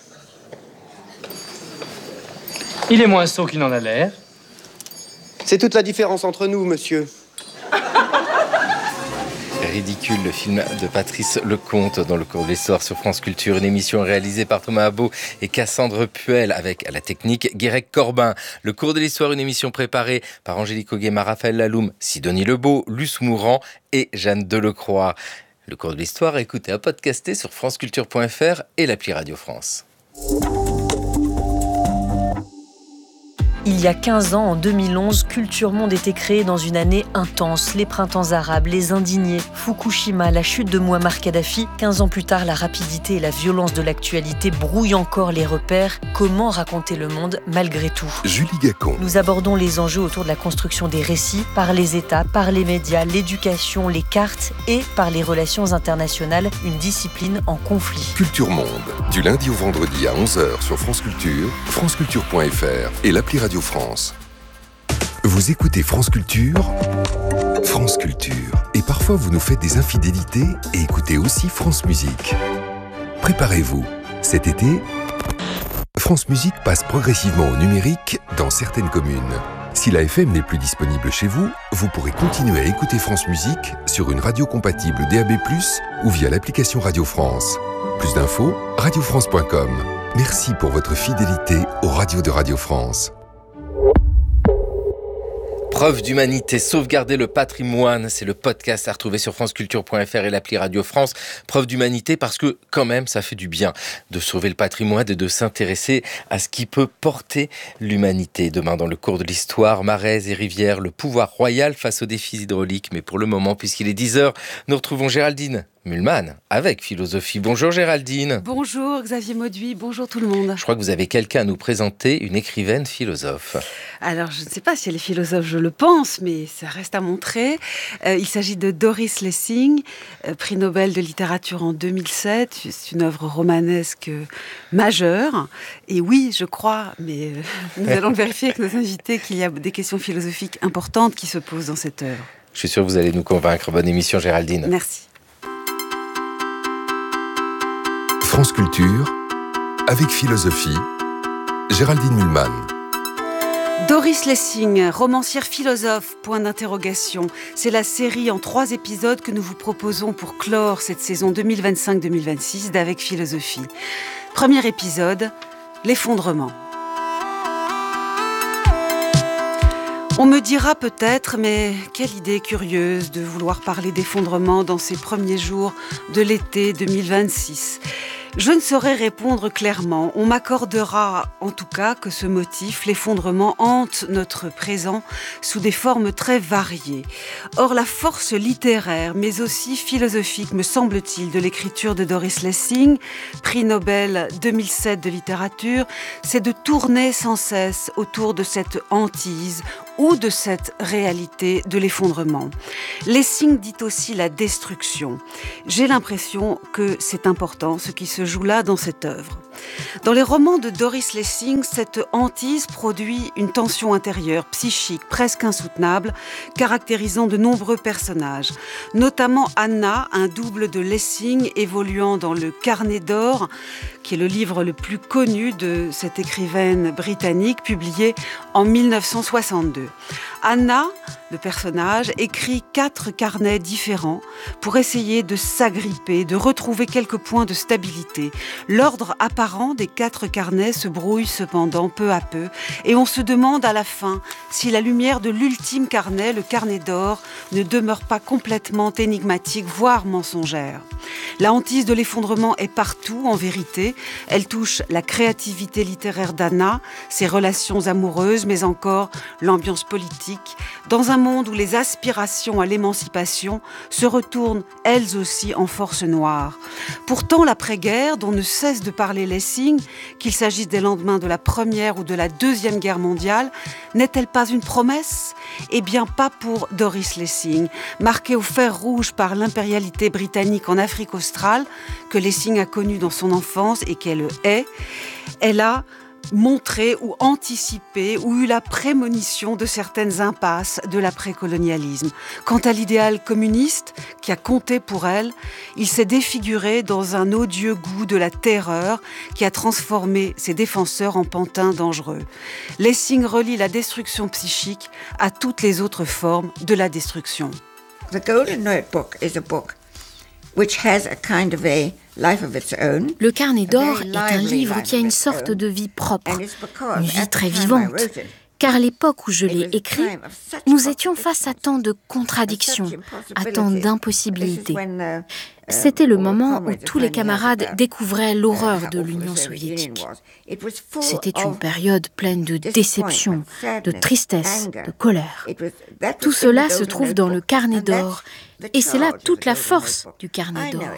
Il est moins sot qu'il n'en a l'air. C'est toute la différence entre nous, monsieur. Ridicule, le film de Patrice Lecomte dans le cours de l'histoire sur France Culture, une émission réalisée par Thomas Abot et Cassandre Puel avec à la technique Guérec Corbin. Le cours de l'histoire, une émission préparée par Angélique Auguema, Raphaël Laloum, Sidonie Lebeau, Luce Mourant et Jeanne Delecroix. Le cours de l'histoire, écoutez à podcaster sur franceculture point f r et l'appli Radio France. Il y a quinze ans, en deux mille onze, Culture Monde était créé dans une année intense. Les printemps arabes, les indignés, Fukushima, la chute de Mouammar Kadhafi. quinze ans plus tard, la rapidité et la violence de l'actualité brouillent encore les repères. Comment raconter le monde malgré tout ? Julie Gacon. Nous abordons les enjeux autour de la construction des récits, par les États, par les médias, l'éducation, les cartes et par les relations internationales, une discipline en conflit. Culture Monde, du lundi au vendredi à onze heures sur France Culture, franceculture point f r et l'appli Radio France. Vous écoutez France Culture, France Culture. Et parfois vous nous faites des infidélités et écoutez aussi France Musique. Préparez-vous, cet été, France Musique passe progressivement au numérique dans certaines communes. Si la F M n'est plus disponible chez vous, vous pourrez continuer à écouter France Musique sur une radio compatible D A B plus, ou via l'application Radio France. Plus d'infos, radio france point com. Merci pour votre fidélité aux radios de Radio France. Preuve d'humanité, sauvegarder le patrimoine, c'est le podcast à retrouver sur franceculture point f r et l'appli Radio France. Preuve d'humanité parce que quand même ça fait du bien de sauver le patrimoine et de s'intéresser à ce qui peut porter l'humanité. Demain dans le cours de l'histoire, marais et rivières, le pouvoir royal face aux défis hydrauliques. Mais pour le moment, puisqu'il est dix heures, nous retrouvons Géraldine Mühlmann avec Philosophie. Bonjour Géraldine. Bonjour Xavier Mauduit, bonjour tout le monde. Je crois que vous avez quelqu'un à nous présenter, une écrivaine philosophe. Alors je ne sais pas si elle est philosophe, je le pense, mais ça reste à montrer. Euh, il s'agit de Doris Lessing, euh, prix Nobel de littérature en deux mille sept. C'est une œuvre romanesque majeure. Et oui, je crois, mais euh, nous allons le vérifier avec nos invités, qu'il y a des questions philosophiques importantes qui se posent dans cette œuvre. Je suis sûr que vous allez nous convaincre. Bonne émission Géraldine. Merci. France Culture, avec Philosophie, Géraldine Mühlmann. Doris Lessing, romancière philosophe, point d'interrogation. C'est la série en trois épisodes que nous vous proposons pour clore cette saison deux mille vingt-cinq deux mille vingt-six d'Avec Philosophie. Premier épisode, l'effondrement. On me dira peut-être, mais quelle idée curieuse de vouloir parler d'effondrement dans ces premiers jours de l'été deux mille vingt-six. Je ne saurais répondre clairement. On m'accordera en tout cas que ce motif, l'effondrement, hante notre présent sous des formes très variées. Or, la force littéraire, mais aussi philosophique, me semble-t-il, de l'écriture de Doris Lessing, prix Nobel deux mille sept de littérature, c'est de tourner sans cesse autour de cette hantise ou de cette réalité de l'effondrement. Lessing dit aussi la destruction. J'ai l'impression que c'est important ce qui se joue là dans cette œuvre. Dans les romans de Doris Lessing, cette hantise produit une tension intérieure, psychique, presque insoutenable, caractérisant de nombreux personnages, notamment Anna, un double de Lessing évoluant dans le Carnet d'or, qui est le livre le plus connu de cette écrivaine britannique, publié en mille neuf cent soixante-deux. Anna, le personnage, écrit quatre carnets différents pour essayer de s'agripper, de retrouver quelques points de stabilité. L'ordre apparent des quatre carnets se brouille cependant peu à peu et on se demande à la fin si la lumière de l'ultime carnet, le Carnet d'or, ne demeure pas complètement énigmatique, voire mensongère. La hantise de l'effondrement est partout, en vérité. Elle touche la créativité littéraire d'Anna, ses relations amoureuses, mais encore l'ambiance politique, dans un monde où les aspirations à l'émancipation se retournent elles aussi en force noire. Pourtant, l'après-guerre, dont ne cesse de parler Lessing, qu'il s'agisse des lendemains de la Première ou de la Deuxième Guerre mondiale, n'est-elle pas une promesse ? Eh bien, pas pour Doris Lessing, marquée au fer rouge par l'impérialité britannique en Afrique australe, que Lessing a connue dans son enfance et qu'elle hait. Elle a montré ou anticipé ou eu la prémonition de certaines impasses de l'après-colonialisme. Quant à l'idéal communiste qui a compté pour elle, il s'est défiguré dans un odieux goût de la terreur qui a transformé ses défenseurs en pantins dangereux. Lessing relie la destruction psychique à toutes les autres formes de la destruction. The Golden Notebook is a book which has a kind of a life of its own. Le Carnet d'or est un livre qui a une sorte de vie propre, une vie très vivante. Car à l'époque où je l'ai écrit, nous étions face à tant de contradictions, à tant d'impossibilités. C'était le moment où tous les camarades découvraient l'horreur de l'Union soviétique. C'était une période pleine de déception, de tristesse, de colère. Tout cela se trouve dans le Carnet d'or, et c'est là toute la force du Carnet d'or.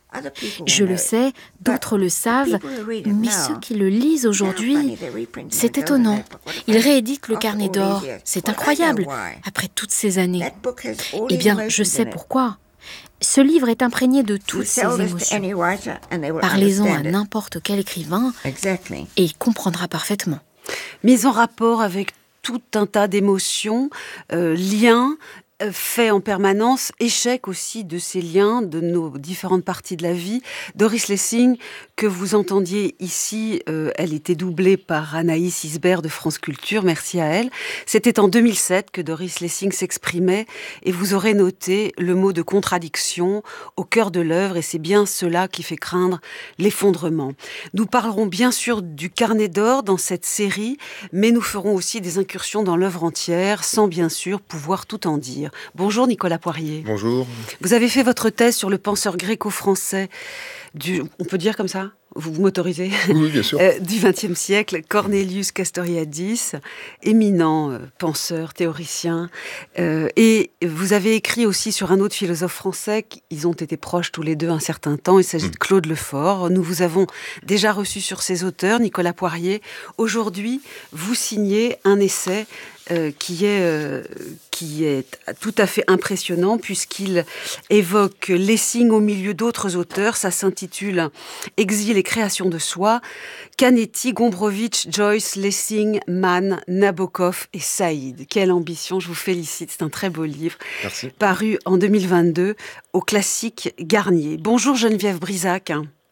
Je le sais, d'autres le savent, mais ceux qui le lisent aujourd'hui, c'est étonnant. Ils rééditent le Carnet d'or. C'est incroyable, après toutes ces années. Eh bien, je sais pourquoi. Ce livre est imprégné de toutes ces émotions. Parlez-en à n'importe quel écrivain et il comprendra parfaitement. Mise en rapport avec tout un tas d'émotions, euh, liens, fait en permanence, échec aussi de ces liens, de nos différentes parties de la vie. Doris Lessing, que vous entendiez ici, euh, elle était doublée par Anaïs Isbert de France Culture, merci à elle. C'était en deux mille sept que Doris Lessing s'exprimait et vous aurez noté le mot de contradiction au cœur de l'œuvre et c'est bien cela qui fait craindre l'effondrement. Nous parlerons bien sûr du Carnet d'or dans cette série, mais nous ferons aussi des incursions dans l'œuvre entière sans bien sûr pouvoir tout en dire. Bonjour Nicolas Poirier. Bonjour. Vous avez fait votre thèse sur le penseur gréco-français du, on peut dire comme ça ? Vous, vous m'autorisez ? Oui, bien sûr. euh, du vingtième siècle, Cornelius Castoriadis, éminent euh, penseur, théoricien. Euh, et vous avez écrit aussi sur un autre philosophe français, ils ont été proches tous les deux un certain temps, il s'agit de Claude Lefort. Nous vous avons déjà reçu sur ces auteurs, Nicolas Poirier. Aujourd'hui, vous signez un essai Euh, qui est, euh, qui est tout à fait impressionnant puisqu'il évoque Lessing au milieu d'autres auteurs. Ça s'intitule « Exil et création de soi ». Canetti, Gombrowicz, Joyce, Lessing, Mann, Nabokov et Saïd. Quelle ambition, je vous félicite, c'est un très beau livre. Merci. Paru en deux mille vingt-deux au classique Garnier. Bonjour Geneviève Brisac.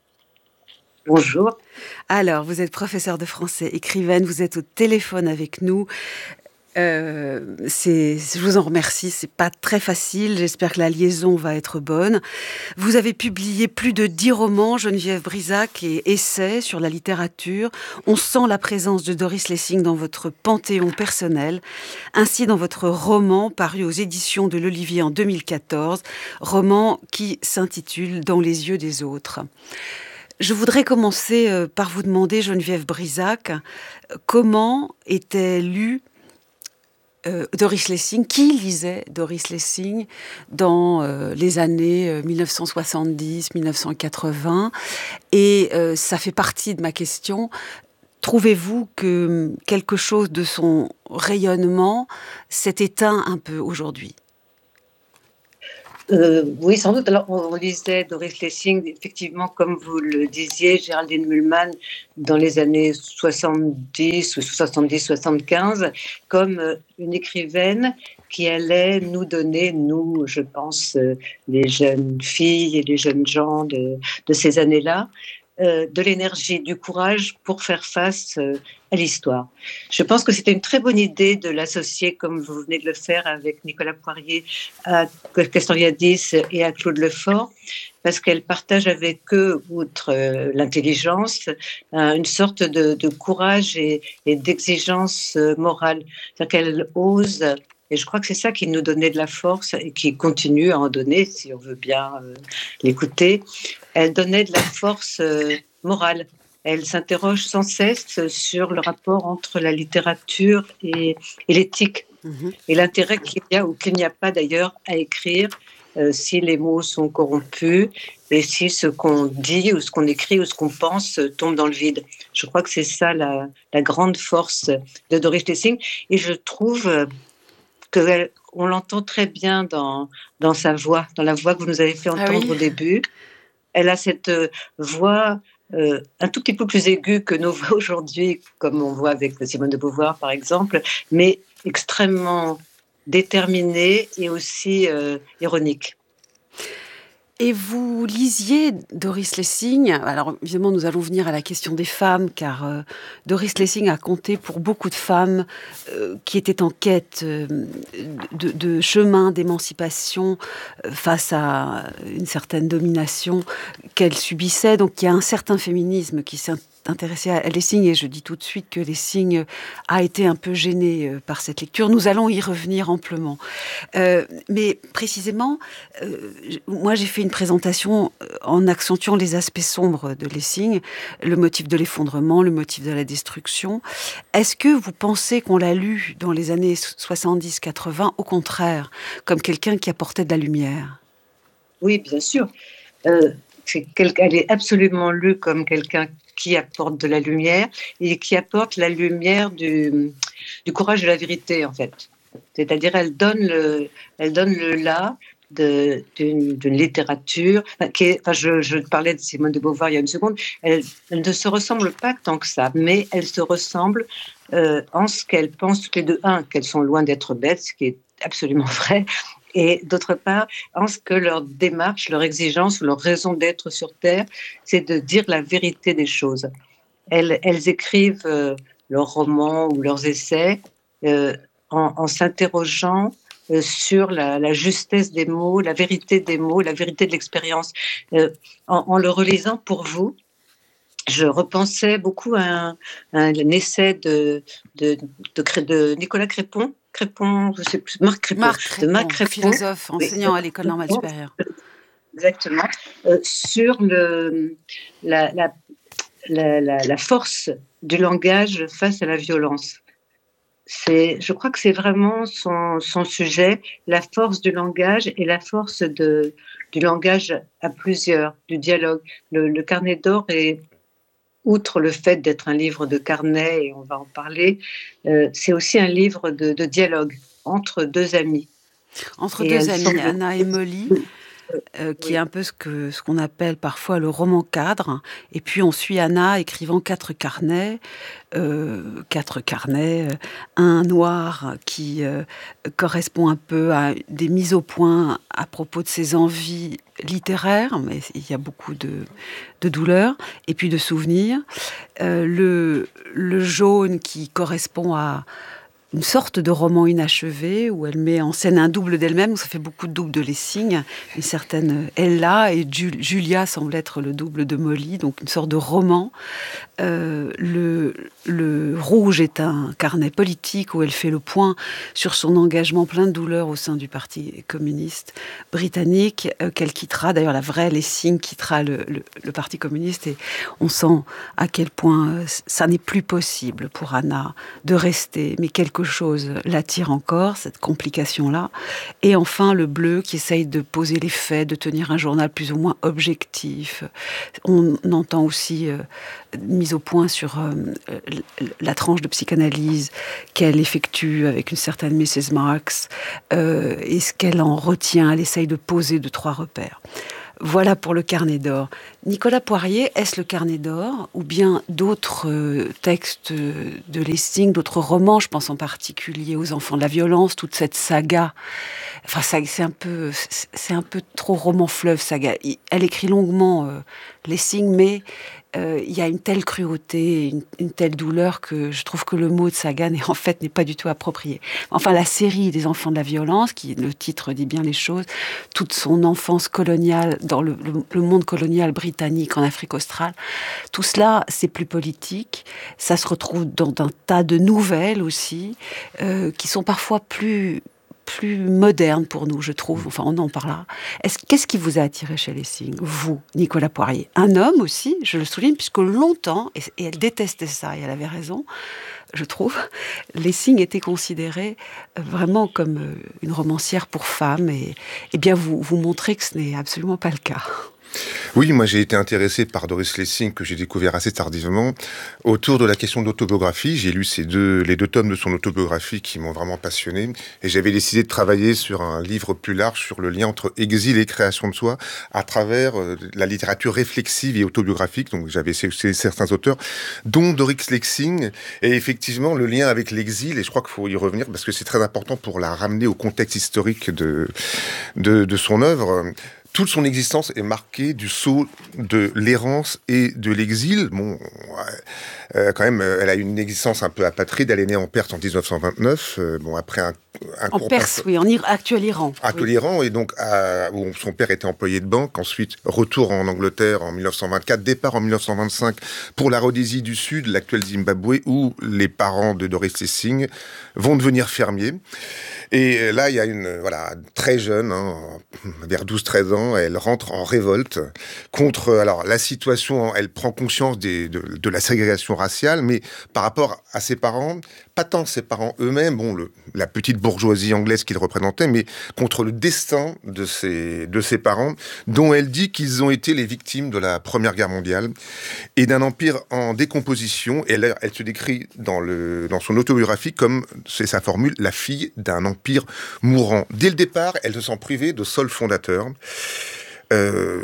Bonjour. Alors, vous êtes professeure de français, écrivaine, vous êtes au téléphone avec nous. Euh, c'est, je vous en remercie, c'est pas très facile, j'espère que la liaison va être bonne. Vous avez publié plus de dix romans, Geneviève Brisac, et essais sur la littérature. On sent la présence de Doris Lessing dans votre panthéon personnel. Ainsi, dans votre roman paru aux éditions de l'Olivier en deux mille quatorze, roman qui s'intitule « Dans les yeux des autres ». Je voudrais commencer euh, par vous demander, Geneviève Brisac, comment était lu euh, Doris Lessing, qui lisait Doris Lessing dans euh, les années euh, mille neuf cent soixante-dix mille neuf cent quatre-vingts, et euh, ça fait partie de ma question. Trouvez-vous que quelque chose de son rayonnement s'est éteint un peu aujourd'hui ? Euh, oui, sans doute. Alors, on lisait Doris Lessing, effectivement, comme vous le disiez, Géraldine Mühlmann, dans les années soixante-dix ou soixante-dix soixante-quinze, comme une écrivaine qui allait nous donner, nous, je pense, les jeunes filles et les jeunes gens de, de ces années-là, euh, de l'énergie, du courage pour faire face euh, à l'histoire. Je pense que c'était une très bonne idée de l'associer, comme vous venez de le faire avec Nicolas Poirier, à Castoriadis et à Claude Lefort, parce qu'elle partage avec eux, outre euh, l'intelligence, euh, une sorte de, de courage et, et d'exigence euh, morale. C'est-à-dire qu'elle ose, et je crois que c'est ça qui nous donnait de la force et qui continue à en donner, si on veut bien euh, l'écouter. Elle donnait de la force euh, morale. Elle s'interroge sans cesse sur le rapport entre la littérature et, et l'éthique, mmh. et l'intérêt qu'il y a ou qu'il n'y a pas d'ailleurs à écrire euh, si les mots sont corrompus et si ce qu'on dit ou ce qu'on écrit ou ce qu'on pense tombe dans le vide. Je crois que c'est ça la, la grande force de Doris Lessing, et je trouve qu'on l'entend très bien dans, dans sa voix, dans la voix que vous nous avez fait entendre ah oui. au début. Elle a cette voix euh, un tout petit peu plus aiguë que nos voix aujourd'hui, comme on voit avec Simone de Beauvoir, par exemple, mais extrêmement déterminée et aussi euh, ironique. Et vous lisiez Doris Lessing. Alors, évidemment, nous allons venir à la question des femmes, car euh, Doris Lessing a compté pour beaucoup de femmes euh, qui étaient en quête euh, de, de chemin d'émancipation euh, face à une certaine domination qu'elles subissaient. Donc, il y a un certain féminisme qui s'est intéressé à Lessing, et je dis tout de suite que Lessing a été un peu gêné euh, par cette lecture. Nous allons y revenir amplement. Euh, mais précisément, euh, moi j'ai fait une présentation en accentuant les aspects sombres de Lessing, le motif de l'effondrement, le motif de la destruction. Est-ce que vous pensez qu'on l'a lu dans les années soixante-dix quatre-vingts, au contraire, comme quelqu'un qui apportait de la lumière ? Oui, bien sûr. Euh, c'est quel... Elle est absolument lue comme quelqu'un qui apporte de la lumière et qui apporte la lumière du, du courage de la vérité, en fait. C'est-à-dire, elle donne le, elle donne le là de, d'une, d'une littérature. Qui est, enfin, je, je parlais de Simone de Beauvoir il y a une seconde. Elle, elle ne se ressemble pas tant que ça, mais elles se ressemblent euh, en ce qu'elles pensent toutes les deux. Un, qu'elles sont loin d'être bêtes, ce qui est absolument vrai. Et d'autre part, en ce que leur démarche, leur exigence, leur raison d'être sur Terre, c'est de dire la vérité des choses. Elles, elles écrivent euh, leurs romans ou leurs essais euh, en, en s'interrogeant euh, sur la, la justesse des mots, la vérité des mots, la vérité de l'expérience. Euh, en, en le relisant pour vous, je repensais beaucoup à un, à un essai de, de, de, de Nicolas Crépon, Crépon, je sais plus, Marc Crépon, Marc Crépon, de Marc Crépon, philosophe, enseignant oui. à l'école normale supérieure. Exactement, euh, sur le, la, la, la, la, la force du langage face à la violence. C'est, je crois que c'est vraiment son, son sujet, la force du langage et la force de, du langage à plusieurs, du dialogue. Le, le Carnet d'or est, outre le fait d'être un livre de carnet, et on va en parler, euh, c'est aussi un livre de, de dialogue entre deux amis. Entre et deux amis, sont... Anna et Molly, euh, qui oui. est un peu ce, que, ce qu'on appelle parfois le roman cadre. Et puis on suit Anna écrivant quatre carnets, euh, quatre carnets, euh, un noir qui euh, correspond un peu à des mises au point à propos de ses envies littéraire, mais il y a beaucoup de, de douleur et puis de souvenirs. Euh, le, le jaune qui correspond à une sorte de roman inachevé où elle met en scène un double d'elle-même, où ça fait beaucoup de doubles de Lessing, une certaine Ella, et Julia semble être le double de Molly, donc une sorte de roman. Euh, le, le Rouge est un carnet politique où elle fait le point sur son engagement plein de douleur au sein du Parti communiste britannique, euh, qu'elle quittera, d'ailleurs la vraie Lessing quittera le, le, le Parti communiste, et on sent à quel point euh, ça n'est plus possible pour Anna de rester, mais quelque chose l'attire encore, cette complication-là. Et enfin, le Bleu qui essaye de poser les faits, de tenir un journal plus ou moins objectif. On entend aussi euh, mise au point sur euh, la tranche de psychanalyse qu'elle effectue avec une certaine missus Marx, euh, et ce qu'elle en retient. Elle essaye de poser deux, trois repères. Voilà pour le Carnet d'or. Nicolas Poirier, est-ce le Carnet d'or ou bien d'autres euh, textes de Lessing, d'autres romans? Je pense en particulier aux Enfants de la violence, toute cette saga. Enfin, ça, c'est un peu, c'est un peu trop roman fleuve, saga. Elle écrit longuement euh, Lessing, mais euh, il y a une telle cruauté, une, une telle douleur que je trouve que le mot de saga n'est en fait n'est pas du tout approprié. Enfin, la série des Enfants de la violence, qui le titre dit bien les choses, toute son enfance coloniale dans le, le, le monde colonial britannique en Afrique australe, tout cela c'est plus politique. Ça se retrouve dans un tas de nouvelles aussi, euh, qui sont parfois plus plus moderne pour nous, je trouve. Enfin, on en parlera. Est-ce, qu'est-ce qui vous a attiré chez Lessing, vous, Nicolas Poirier? Un homme aussi, je le souligne, puisque longtemps, et, et elle détestait ça, et elle avait raison, je trouve, Lessing était considérée vraiment comme une romancière pour femmes, et, et bien vous, vous montrez que ce n'est absolument pas le cas. Oui, moi j'ai été intéressé par Doris Lessing, que j'ai découvert assez tardivement, autour de la question de l'autobiographie. J'ai lu ces deux, les deux tomes de son autobiographie qui m'ont vraiment passionné, et j'avais décidé de travailler sur un livre plus large sur le lien entre exil et création de soi à travers euh, la littérature réflexive et autobiographique. Donc j'avais sélectionné certains auteurs, dont Doris Lessing, et effectivement le lien avec l'exil, et je crois qu'il faut y revenir parce que c'est très important pour la ramener au contexte historique de, de, de son œuvre. Toute son existence est marquée du sceau de l'errance et de l'exil. Bon, euh, quand même, elle a une existence un peu apatride. Elle est née en Perse en dix-neuf cent vingt-neuf. Euh, bon, après un, un en Perse, pas... oui, en Ir- actuel Iran. Actuel oui. Iran, et donc à, où son père était employé de banque. Ensuite, retour en Angleterre en dix-neuf cent vingt-quatre, départ en dix-neuf cent vingt-cinq pour la Rhodésie du Sud, l'actuel Zimbabwe, où les parents de Doris Lessing vont devenir fermiers. Et là, il y a une, voilà, très jeune, hein, vers douze treize ans, elle rentre en révolte contre, alors, la situation, elle prend conscience des, de, de la ségrégation raciale, mais par rapport à ses parents, pas tant ses parents eux-mêmes, bon, le, la petite bourgeoisie anglaise qu'ils représentaient, mais contre le destin de ses, de ses parents, dont elle dit qu'ils ont été les victimes de la Première Guerre mondiale et d'un empire en décomposition. Et elle, elle se décrit dans, le, dans son autobiographie comme, c'est sa formule, la fille d'un empire mourant. Dès le départ, elle se sent privée de sol fondateur. Euh,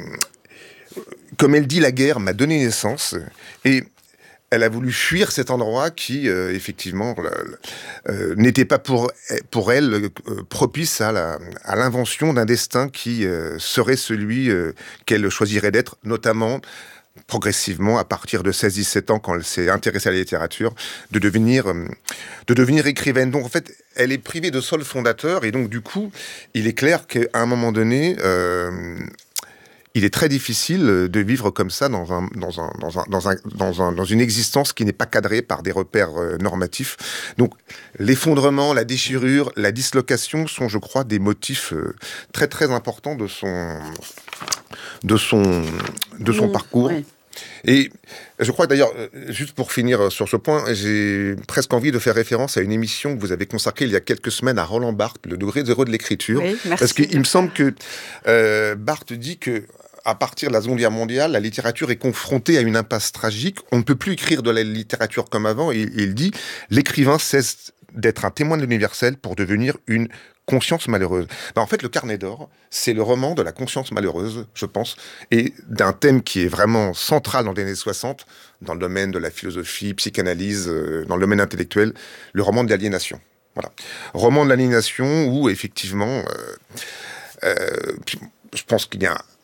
comme elle dit, la guerre m'a donné naissance, et elle a voulu fuir cet endroit qui, euh, effectivement, euh, n'était pas pour, pour elle euh, propice à, la, à l'invention d'un destin qui euh, serait celui euh, qu'elle choisirait d'être, notamment progressivement, à partir de seize dix-sept ans, quand elle s'est intéressée à la littérature, de devenir, euh, de devenir écrivaine. Donc, en fait, elle est privée de sol fondateur, et donc, du coup, il est clair qu'à un moment donné, euh, il est très difficile de vivre comme ça dans, un, dans, un, dans, un, dans, un, dans, un, dans une existence qui n'est pas cadrée par des repères euh, normatifs. Donc, l'effondrement, la déchirure, la dislocation sont, je crois, des motifs euh, très, très importants de son, de son, de son mmh, parcours. Ouais. Et je crois d'ailleurs, juste pour finir sur ce point, j'ai presque envie de faire référence à une émission que vous avez consacrée il y a quelques semaines à Roland Barthes, le degré zéro de l'écriture. Oui, merci. Parce qu'il me semble que euh, Barthes dit que à partir de la Seconde Guerre mondiale, la littérature est confrontée à une impasse tragique. On ne peut plus écrire de la littérature comme avant. Et il dit, l'écrivain cesse d'être un témoin de l'universel pour devenir une conscience malheureuse. Ben en fait, le Carnet d'or, c'est le roman de la conscience malheureuse, je pense, et d'un thème qui est vraiment central dans les années soixante, dans le domaine de la philosophie, psychanalyse, euh, dans le domaine intellectuel, le roman de l'aliénation. Voilà. Roman de l'aliénation où, effectivement, euh, euh, je pense qu'il y a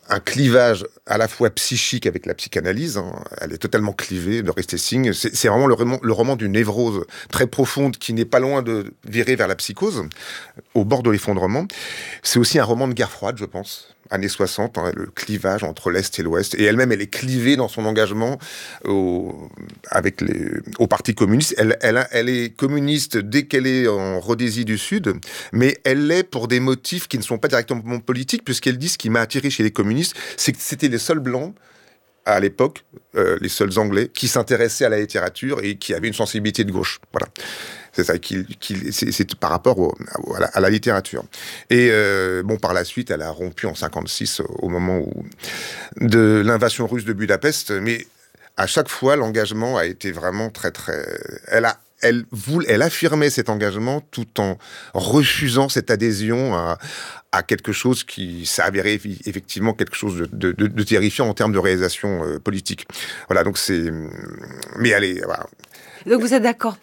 un clivage à la fois psychique avec la psychanalyse, hein, elle est totalement clivée, Doris Lessing. C'est, c'est vraiment le roman, le roman d'une névrose très profonde qui n'est pas loin de virer vers la psychose, au bord de l'effondrement. C'est aussi un roman de guerre froide, je pense, années soixante, hein, le clivage entre l'Est et l'Ouest. Et elle-même, elle est clivée dans son engagement au, avec les, au Parti communiste. Elle, elle, elle est communiste dès qu'elle est en Rhodésie du Sud, mais elle l'est pour des motifs qui ne sont pas directement politiques, puisqu'elle dit ce qui m'a attiré chez les communistes, c'est que c'était les seuls blancs, à l'époque, euh, les seuls Anglais, qui s'intéressaient à la littérature et qui avaient une sensibilité de gauche. Voilà. C'est ça, qui, qui, c'est, c'est par rapport au, à, la, à la littérature. Et euh, bon, par la suite, elle a rompu en cinquante-six, au moment où, de l'invasion russe de Budapest. Mais à chaque fois, l'engagement a été vraiment très, très... Elle a Elle, voulait, elle affirmait cet engagement tout en refusant cette adhésion à, à quelque chose qui s'avérait effectivement quelque chose de, de, de, de terrifiant en termes de réalisation euh, politique. Voilà, donc c'est... Mais allez, voilà. Donc vous êtes d'accord